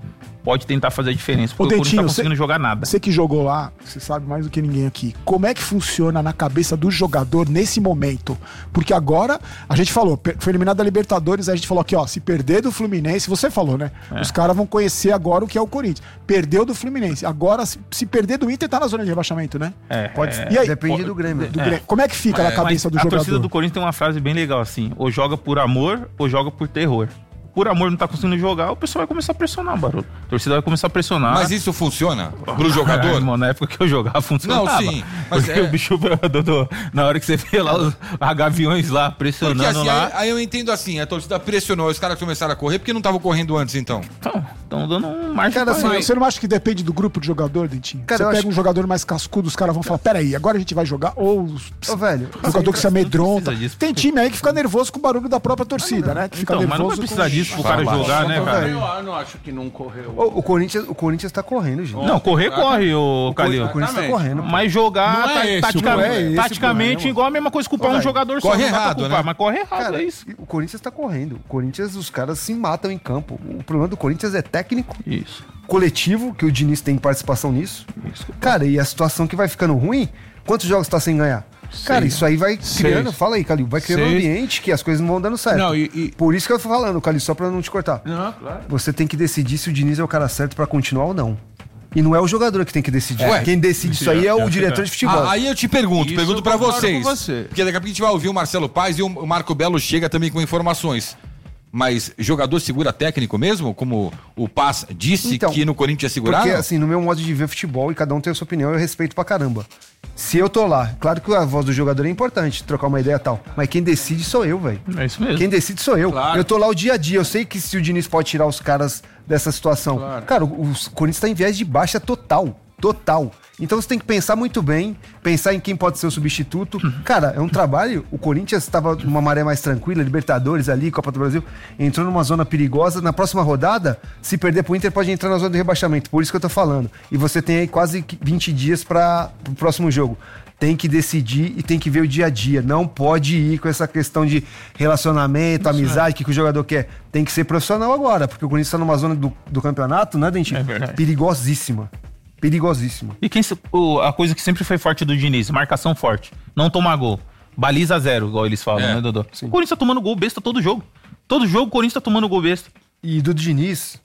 pode tentar fazer a diferença, Ô, porque o Corinthians Dentinho, não tá conseguindo você- jogar nada. Você que jogou lá, você sabe mais do que ninguém aqui. Como é que funciona na cabeça do jogador nesse momento? Porque agora, a gente falou, per- foi eliminado da Libertadores, aí a gente falou aqui, ó, se perder do Fluminense, você falou, né? É. Os caras vão conhecer agora o que é o Corinthians. Perdeu do Fluminense. Agora, se, se perder do Inter, tá na zona de rebaixamento, né? É, Pode é, E aí? Depende do Grêmio. Do Grêmio. Como é que fica na cabeça Mas do a jogador? torcida do Corinthians tem uma frase bem legal assim: ou joga por amor, ou joga por terror. Por amor não tá conseguindo jogar, o pessoal vai começar a pressionar, Barulho. A torcida vai começar a pressionar. Mas isso funciona pro jogador? Caralho, mano, na época que eu jogava, funcionava. Não, sim, mas Porque é- o bicho, Dodô, na hora que você vê lá os a Gaviões lá pressionando Porque assim, lá. aí, aí eu entendo assim, a torcida pressionou, os caras começaram a correr, porque não estavam correndo antes, então? Estão dando um margem Cara, pra assim, ele. você não acha que depende do grupo de jogador, Dentinho? Cara, você eu pega acho- um jogador mais cascudo, os caras vão falar, peraí, agora a gente vai jogar? Ou os- Ô, velho, jogador que se amedronta. precisa disso, Tem time aí que fica nervoso com o barulho da própria torcida, né? Que fica Então, mas não nervoso vai precisar com... disso pro cara jogar, né, cara? Eu, eu não acho que não correu. O, o Corinthians, o Corinthians tá correndo, gente. Não, correr, corre, ô Calil. O Corinthians tá correndo. Mas jogar Não é ta- esse o tatica- problema. É esse o taticamente, problema. igual a mesma coisa culpar Ô, um velho, jogador só. corre não dá pra errado, culpar, né? Mas corre errado, Cara, é isso. o Corinthians tá correndo. O Corinthians, os caras se matam em campo. O problema do Corinthians é técnico, Isso. coletivo, que o Diniz tem participação nisso. Cara, e a situação que vai ficando ruim, quantos jogos tá sem ganhar? Cara, isso aí vai criando, Seis. fala aí, Calil, vai criando um Seis. ambiente que as coisas não vão dando certo. Não, e- e- Por isso que eu tô falando, Calil, só pra não te cortar. Não, claro. Você tem que decidir se o Diniz é o cara certo pra continuar ou não. E não é o jogador que tem que decidir. Ué, Quem decide isso aí é o diretor de futebol. Ah, aí eu te pergunto, Isso pergunto eu pra concordo vocês. com você. Porque daqui a pouco a gente vai ouvir o Marcelo Paes e o Marco Belo chega também com informações. Mas jogador segura técnico mesmo? Como o Paz disse Então, que no Corinthians segurava? Porque, assim, no meu modo de ver futebol, e cada um tem a sua opinião, eu respeito pra caramba. Se eu tô lá, claro que a voz do jogador é importante, trocar uma ideia e tal. Mas quem decide sou eu, velho. É isso mesmo. Quem decide sou eu. Claro. Eu tô lá o dia a dia. Eu sei que se o Diniz pode tirar os caras dessa situação. Claro. Cara, o, o Corinthians tá em viés de baixa total. Total. Então você tem que pensar muito bem, pensar em quem pode ser o substituto. Cara, é um trabalho. O Corinthians estava numa maré mais tranquila, Libertadores ali, Copa do Brasil, entrou numa zona perigosa. Na próxima rodada, se perder pro Inter, pode entrar na zona de rebaixamento. Por isso que eu tô falando. E você tem aí quase vinte dias para o próximo jogo. Tem que decidir e tem que ver o dia a dia. Não pode ir com essa questão de relacionamento, amizade, que, que o jogador quer. Tem que ser profissional agora, porque o Corinthians tá numa zona do, do campeonato, né, Dentinho? É verdade. Perigosíssima. Perigosíssima. E quem, se- o- a coisa que sempre foi forte do Diniz, marcação forte. Não tomar gol. Baliza zero, igual eles falam, É, né, Dodô? O Corinthians tá tomando gol besta todo jogo. Todo jogo o Corinthians tá tomando gol besta. E do Diniz,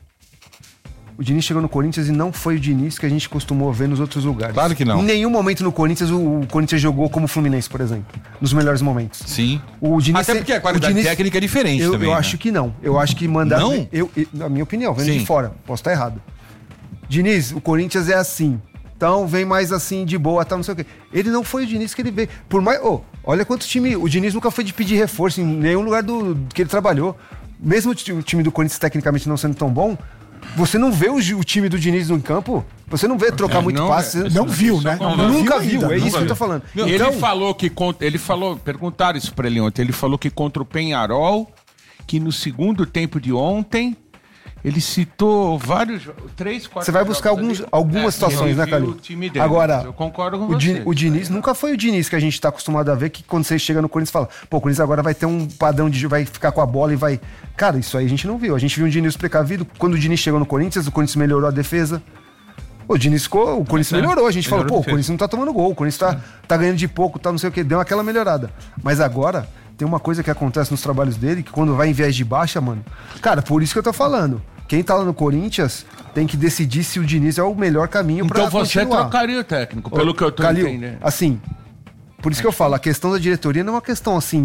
o Diniz chegou no Corinthians e não foi o Diniz que a gente costumou ver nos outros lugares. Claro que não. Em nenhum momento no Corinthians o, o Corinthians jogou como o Fluminense, por exemplo. Nos melhores momentos. Sim. O Diniz Até porque a qualidade o Diniz- técnica é diferente eu, também, Eu né? acho que não. Eu acho que mandar. Não? Eu, eu- na minha opinião, vendo Sim. de fora. Posso estar errado. Diniz, o Corinthians é assim. Então vem mais assim, de boa, tal, não sei o quê. Ele não foi o Diniz que ele veio. Por mais. Ô, olha quanto time. O Diniz nunca foi de pedir reforço em nenhum lugar do que ele trabalhou. Mesmo o ti- o time do Corinthians tecnicamente não sendo tão bom, você não vê o, gi- o time do Diniz no campo. Você não vê trocar É, muito não, passe. é, você- Não viu, né? Não, Não nunca viu viu, ainda, é isso nunca que eu tô viu. falando. Ele Então, falou que contra, ele falou, perguntaram isso pra ele ontem. Ele falou que contra o Penharol, que no segundo tempo de ontem, ele citou vários, jo- três, quatro. você vai buscar jogos alguns, ali. algumas É, situações, ele né, viu Calil? o time dele, Agora, mas eu concordo com o, Di- você. o Diniz nunca foi o Diniz que a gente tá acostumado a ver, que quando você chega no Corinthians e fala, pô, o Corinthians agora vai ter um padrão de vai ficar com a bola e vai. Cara, isso aí a gente não viu. A gente viu um Diniz precavido. Quando o Diniz chegou no Corinthians, o Corinthians melhorou a defesa. O Diniz ficou, o Corinthians É, melhorou. A gente falou, melhorou pô, a o defesa. Corinthians não tá tomando gol, o Corinthians tá, tá ganhando de pouco, tá não sei o que, deu aquela melhorada. Mas agora, tem uma coisa que acontece nos trabalhos dele, que quando vai em viés de baixa, mano. Cara, por isso que eu tô falando. Quem tá lá no Corinthians tem que decidir se o Diniz é o melhor caminho pra Então você continuar. trocaria o técnico, pelo Ô, que eu tô Calil, entendendo. assim, por isso que eu falo, a questão da diretoria não é uma questão assim,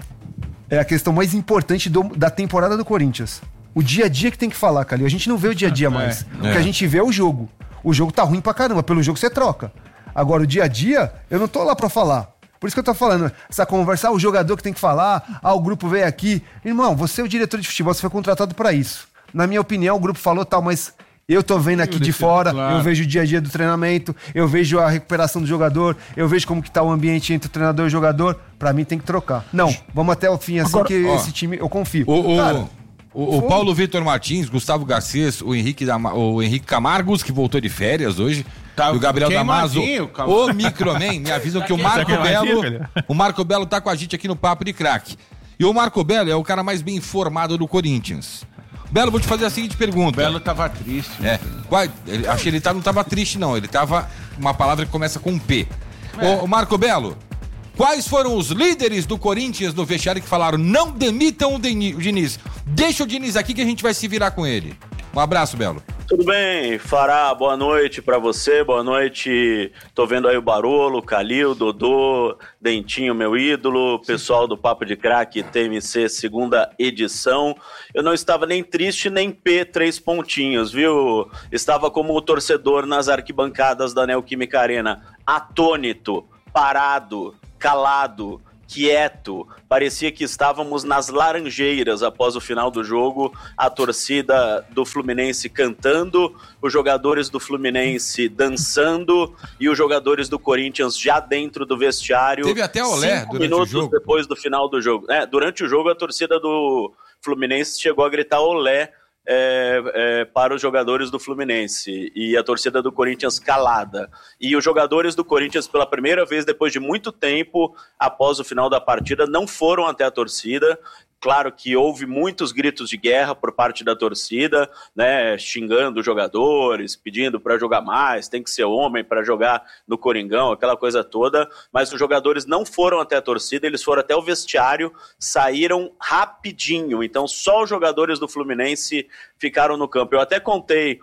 é a questão mais importante do- da temporada do Corinthians. O dia a dia que tem que falar, Calil. A gente não vê o dia a dia mais. O que é. a gente vê é o jogo. O jogo tá ruim pra caramba, pelo jogo você troca. Agora, o dia a dia, eu não tô lá pra falar. Por isso que eu tô falando, essa conversa, ah, o jogador que tem que falar, ah, o grupo veio aqui. Irmão, você é o diretor de futebol, você foi contratado pra isso. Na minha opinião, o grupo falou tal, mas eu tô vendo aqui de fora, claro. eu vejo o dia a dia do treinamento, eu vejo a recuperação do jogador, eu vejo como que tá o ambiente entre o treinador e o jogador. Pra mim tem que trocar. Não, vamos até o fim, assim Agora, que ó, esse time eu confio. O, o, Cara, o, o foi. Paulo Vitor Martins, Gustavo Garcês, o Henrique, Dama, o Henrique Camargos, que voltou de férias hoje, Tá e o Gabriel Damaso, queimadinho, Cam- o Microman, me avisam que o Tá Marco queimadinho, Belo, filho? o Marco Belo tá com a gente aqui no Papo de Craque. E o Marco Belo é o cara mais bem informado do Corinthians. Belo, vou te fazer a seguinte pergunta. Belo tava triste. É. Qual, ele, acho que ele tá, não tava triste, não. Ele tava uma palavra que começa com P. É. Ô, Marco Belo, quais foram os líderes do Corinthians no vestiário que falaram não demitam o Diniz? Deixa o Diniz aqui que a gente vai se virar com ele. Um abraço, Belo. Tudo bem, Fará, boa noite pra você, boa noite, tô vendo aí o Barolo, Calil, Dodô, Dentinho, meu ídolo, pessoal do Papo de Craque T M C segunda edição. Eu não estava nem triste nem P, três pontinhos, viu? Estava como o torcedor nas arquibancadas da Neoquímica Arena, atônito, parado, calado, quieto, parecia que estávamos nas Laranjeiras após o final do jogo, a torcida do Fluminense cantando, os jogadores do Fluminense dançando e os jogadores do Corinthians já dentro do vestiário. Teve até olé cinco durante minutos o jogo. Depois do final do jogo. É, durante o jogo a torcida do Fluminense chegou a gritar olé É, é, para os jogadores do Fluminense e a torcida do Corinthians calada. E os jogadores do Corinthians, pela primeira vez depois de muito tempo, após o final da partida, não foram até a torcida. Claro que houve muitos gritos de guerra por parte da torcida, né, xingando os jogadores, pedindo para jogar mais, tem que ser homem para jogar no Coringão, aquela coisa toda, mas os jogadores não foram até a torcida, eles foram até o vestiário, saíram rapidinho, então só os jogadores do Fluminense ficaram no campo. Eu até contei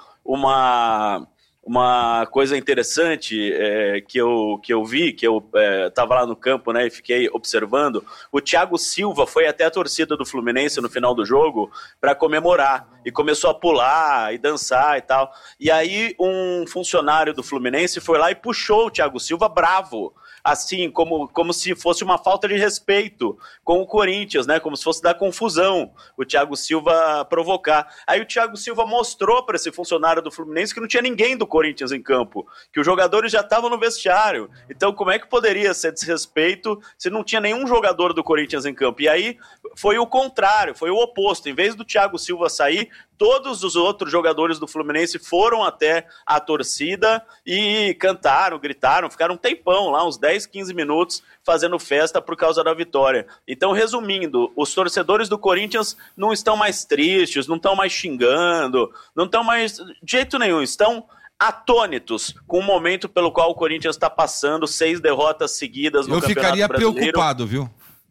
uma... Uma coisa interessante é, que, eu, que eu vi, que eu estava é, lá no campo, né, e fiquei observando, o Thiago Silva foi até a torcida do Fluminense no final do jogo para comemorar, e começou a pular e dançar e tal, e aí um funcionário do Fluminense foi lá e puxou o Thiago Silva bravo, assim, como, como se fosse uma falta de respeito com o Corinthians, né, como se fosse dar confusão, o Thiago Silva provocar. Aí o Thiago Silva mostrou para esse funcionário do Fluminense que não tinha ninguém do Corinthians em campo, que os jogadores já estavam no vestiário, então como é que poderia ser desrespeito se não tinha nenhum jogador do Corinthians em campo? E aí foi o contrário, foi o oposto, em vez do Thiago Silva sair, todos os outros jogadores do Fluminense foram até a torcida e cantaram, gritaram, ficaram um tempão lá, uns dez, quinze minutos, fazendo festa por causa da vitória. Então, resumindo, os torcedores do Corinthians não estão mais tristes, não estão mais xingando, não estão mais de jeito nenhum, estão atônitos com o momento pelo qual o Corinthians está passando, seis derrotas seguidas no Eu Campeonato ficaria Brasileiro. preocupado, viu?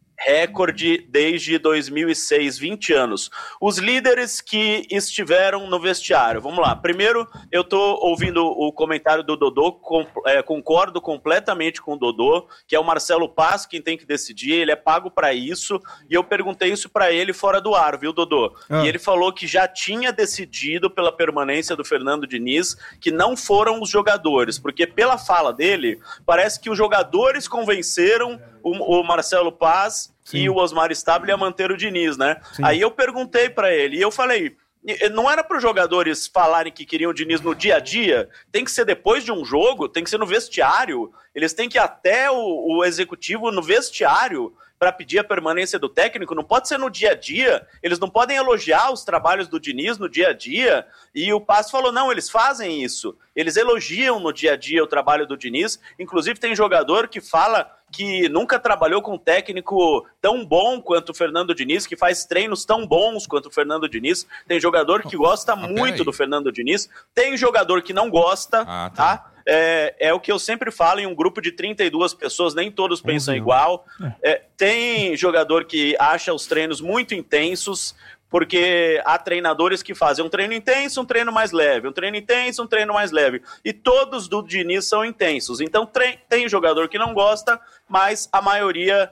Recorde desde dois mil e seis, vinte anos. Os líderes que estiveram no vestiário, vamos lá. Primeiro, eu tô ouvindo o comentário do Dodô, com, é, concordo completamente com o Dodô, que é o Marcelo Paz quem tem que decidir, ele é pago para isso, e eu perguntei isso para ele fora do ar, viu, Dodô? Ah. E ele falou que já tinha decidido pela permanência do Fernando Diniz, que não foram os jogadores, porque pela fala dele, parece que os jogadores convenceram o, o Marcelo Paz Sim. e o Osmar Stabile a manter o Diniz, né? Sim. Aí eu perguntei pra ele, e eu falei, não era para os jogadores falarem que queriam o Diniz no dia a dia, tem que ser depois de um jogo, tem que ser no vestiário, eles têm que ir até o, o executivo no vestiário para pedir a permanência do técnico, não pode ser no dia a dia, eles não podem elogiar os trabalhos do Diniz no dia a dia, e o Paz falou, não, eles fazem isso, eles elogiam no dia a dia o trabalho do Diniz, inclusive tem jogador que fala que nunca trabalhou com um técnico tão bom quanto o Fernando Diniz, que faz treinos tão bons quanto o Fernando Diniz, tem jogador que gosta ah, muito do Fernando Diniz, tem jogador que não gosta, ah, tá? tá? É, é o que eu sempre falo em um grupo de trinta e duas pessoas, nem todos pensam uhum. igual. É, tem jogador que acha os treinos muito intensos, porque há treinadores que fazem um treino intenso, um treino mais leve, um treino intenso, um treino mais leve. E todos do Diniz são intensos. Então tem jogador que não gosta, mas a maioria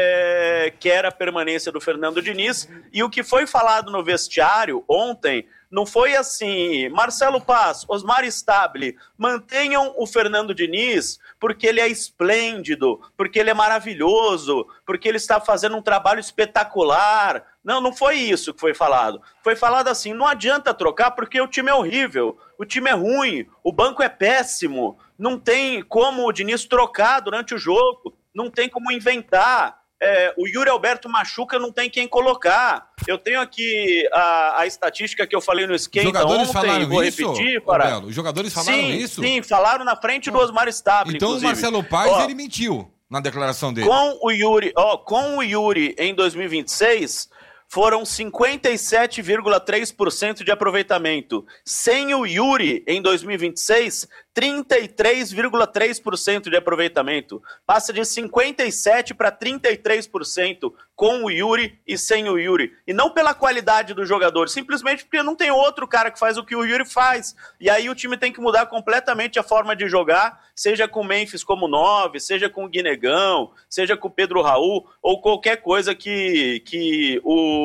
é, quer a permanência do Fernando Diniz. E o que foi falado no vestiário ontem não foi assim, Marcelo Paz, Osmar Stabile, mantenham o Fernando Diniz porque ele é esplêndido, porque ele é maravilhoso, porque ele está fazendo um trabalho espetacular. Não, não foi isso que foi falado. Foi falado assim, não adianta trocar porque o time é horrível, o time é ruim, o banco é péssimo, não tem como o Diniz trocar durante o jogo, não tem como inventar. É, o Yuri Alberto machuca, não tem quem colocar. Eu tenho aqui a, a estatística que eu falei no esquenta ontem. Os jogadores falaram vou isso? Repetir, para... Os jogadores falaram sim, isso? Sim, falaram na frente do Osmar Stabile, Então inclusive. o Marcelo Paz, ó, ele mentiu na declaração dele. Com o Yuri, ó, com o Yuri em dois mil e vinte e seis, foram cinquenta e sete vírgula três por cento de aproveitamento. Sem o Yuri, em dois mil e vinte e seis, trinta e três vírgula três por cento de aproveitamento. Passa de cinquenta e sete por cento para trinta e três por cento com o Yuri e sem o Yuri. E não pela qualidade do jogador, simplesmente porque não tem outro cara que faz o que o Yuri faz. E aí o time tem que mudar completamente a forma de jogar, seja com o Memphis como nove, seja com o Guinegão, seja com o Pedro Raul, ou qualquer coisa que, que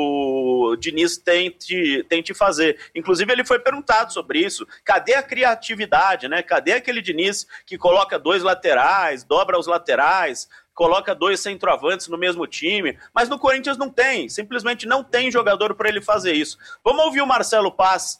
o Diniz tente, tente fazer. Inclusive ele foi perguntado sobre isso. Cadê a criatividade, né? Cadê aquele Diniz que coloca dois laterais, dobra os laterais, coloca dois centroavantes no mesmo time? Mas no Corinthians não tem, simplesmente não tem jogador para ele fazer isso. Vamos ouvir o Marcelo Paz,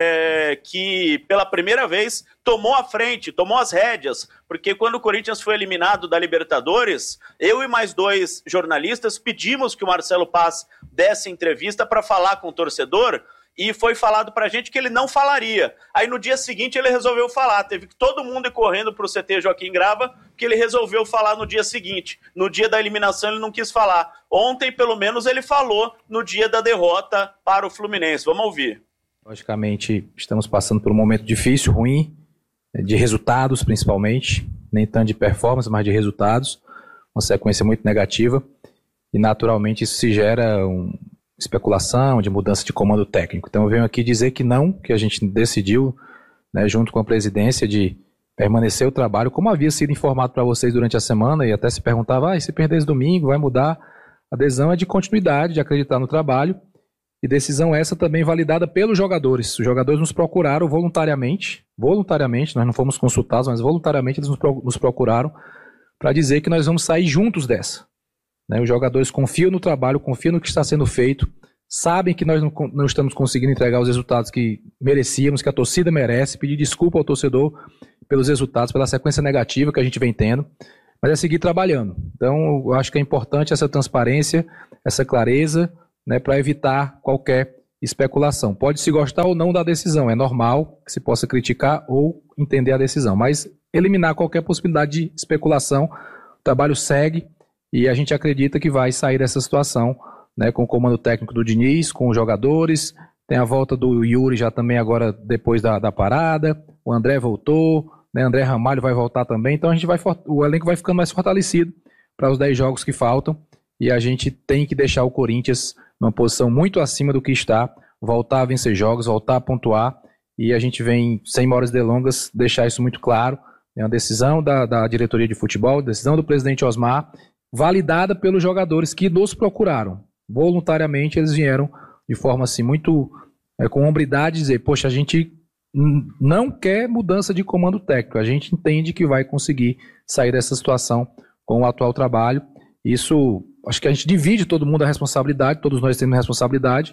é, que pela primeira vez tomou a frente, tomou as rédeas, porque quando o Corinthians foi eliminado da Libertadores, eu e mais dois jornalistas pedimos que o Marcelo Paz desse entrevista para falar com o torcedor, e foi falado pra gente que ele não falaria. Aí no dia seguinte ele resolveu falar, teve que todo mundo ir correndo pro C T Joaquim Grava, porque ele resolveu falar no dia seguinte. No dia da eliminação ele não quis falar. Ontem, pelo menos, ele falou no dia da derrota para o Fluminense. Vamos ouvir. Logicamente, estamos passando por um momento difícil, ruim, de resultados principalmente, nem tanto de performance, mas de resultados, uma sequência muito negativa, e naturalmente isso se gera um especulação de mudança de comando técnico. Então eu venho aqui dizer que não, que a gente decidiu, né, junto com a presidência, de permanecer o trabalho, como havia sido informado para vocês durante a semana, e até se perguntava, ah, e se perder esse domingo, vai mudar? A adesão é de continuidade, de acreditar no trabalho, e decisão essa também validada pelos jogadores. Os jogadores nos procuraram voluntariamente, voluntariamente, nós não fomos consultados, mas voluntariamente eles nos procuraram para dizer que nós vamos sair juntos dessa. Os jogadores confiam no trabalho, confiam no que está sendo feito, sabem que nós não, não estamos conseguindo entregar os resultados que merecíamos, que a torcida merece, pedir desculpa ao torcedor pelos resultados, pela sequência negativa que a gente vem tendo, mas é seguir trabalhando. Então, eu acho que é importante essa transparência, essa clareza, né, para evitar qualquer especulação. Pode se gostar ou não da decisão, é normal que se possa criticar ou entender a decisão, mas eliminar qualquer possibilidade de especulação, o trabalho segue, e a gente acredita que vai sair dessa situação, né, com o comando técnico do Diniz, com os jogadores, tem a volta do Yuri já também agora depois da, da parada, o André voltou, né, André Ramalho vai voltar também, então a gente vai, o elenco vai ficando mais fortalecido para os dez jogos que faltam, e a gente tem que deixar o Corinthians numa posição muito acima do que está, voltar a vencer jogos, voltar a pontuar, e a gente vem, sem maiores delongas, deixar isso muito claro, é uma decisão da, da diretoria de futebol, decisão do presidente Osmar, validada pelos jogadores que nos procuraram. Voluntariamente eles vieram de forma assim muito é, com hombridade dizer, poxa, a gente n- não quer mudança de comando técnico, a gente entende que vai conseguir sair dessa situação com o atual trabalho. Isso, acho que a gente divide todo mundo a responsabilidade, todos nós temos responsabilidade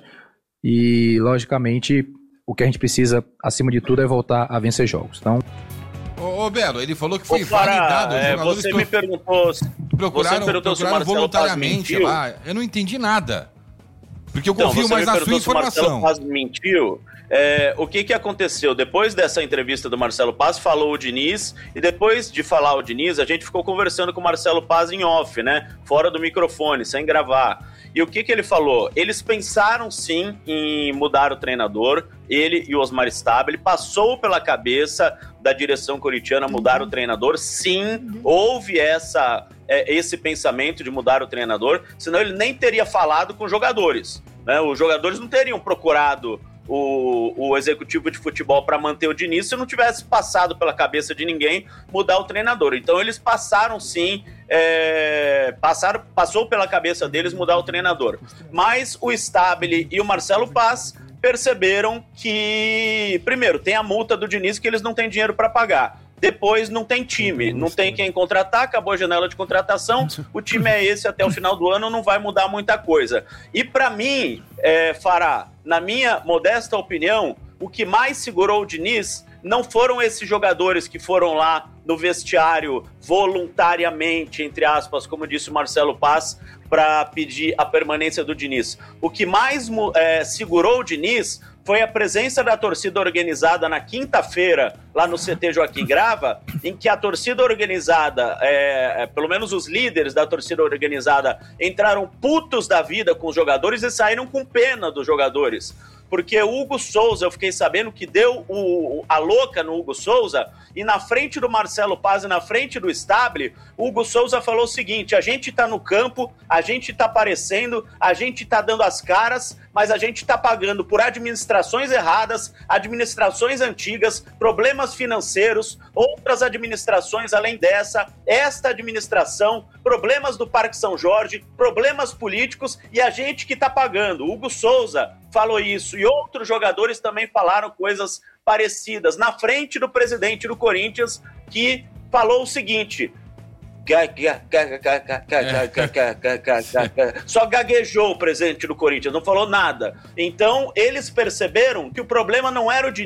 e logicamente o que a gente precisa acima de tudo é voltar a vencer jogos. Então, Ô, ô Belo, ele falou que foi Ô, Fará, validado. Os é, jogadores você me perguntou, procuraram, você me perguntou se o procuraram Marcelo voluntariamente Paz mentiu. lá. Eu não entendi nada. Porque eu Então, confio você mais me na sua perguntou se o informação. Marcelo Paz mentiu. É, o que, que aconteceu? Depois dessa entrevista do Marcelo Paz, falou o Diniz, e depois de falar o Diniz, a gente ficou conversando com o Marcelo Paz em off, né? Fora do microfone, sem gravar. E o que, que ele falou? Eles pensaram sim em mudar o treinador, ele e o Osmar Stabile, passou pela cabeça da direção corintiana mudar o treinador, sim, houve essa, é, esse pensamento de mudar o treinador, senão ele nem teria falado com os jogadores, né? Os jogadores não teriam procurado o, o executivo de futebol para manter o Diniz se não tivesse passado pela cabeça de ninguém mudar o treinador. Então eles passaram sim, é, passaram, passou pela cabeça deles mudar o treinador. Mas o Stabile e o Marcelo Paz perceberam que, primeiro, tem a multa do Diniz que eles não têm dinheiro para pagar. Depois não tem time, não tem quem contratar, acabou a janela de contratação, o time é esse até o final do ano, não vai mudar muita coisa. E para mim, é, Fará, na minha modesta opinião, o que mais segurou o Diniz não foram esses jogadores que foram lá no vestiário voluntariamente, entre aspas, como disse o Marcelo Paz, para pedir a permanência do Diniz. O que mais é, segurou o Diniz foi a presença da torcida organizada na quinta-feira, lá no C T Joaquim Grava, em que a torcida organizada, é, é, pelo menos os líderes da torcida organizada, entraram putos da vida com os jogadores e saíram com pena dos jogadores. Porque o Hugo Souza, eu fiquei sabendo que deu o, a louca no Hugo Souza, e na frente do Marcelo Paz e na frente do Stable, o Hugo Souza falou o seguinte: a gente tá no campo, a gente tá aparecendo, a gente tá dando as caras, mas a gente tá pagando por administrações erradas, administrações antigas, problemas financeiros, outras administrações além dessa, esta administração, problemas do Parque São Jorge, problemas políticos, e a gente que tá pagando. O Hugo Souza falou isso, e outros jogadores também falaram coisas parecidas, na frente do presidente do Corinthians, que falou o seguinte: só gaguejou o presidente do Corinthians, não falou nada. Então, eles perceberam que o problema não era o Diniz.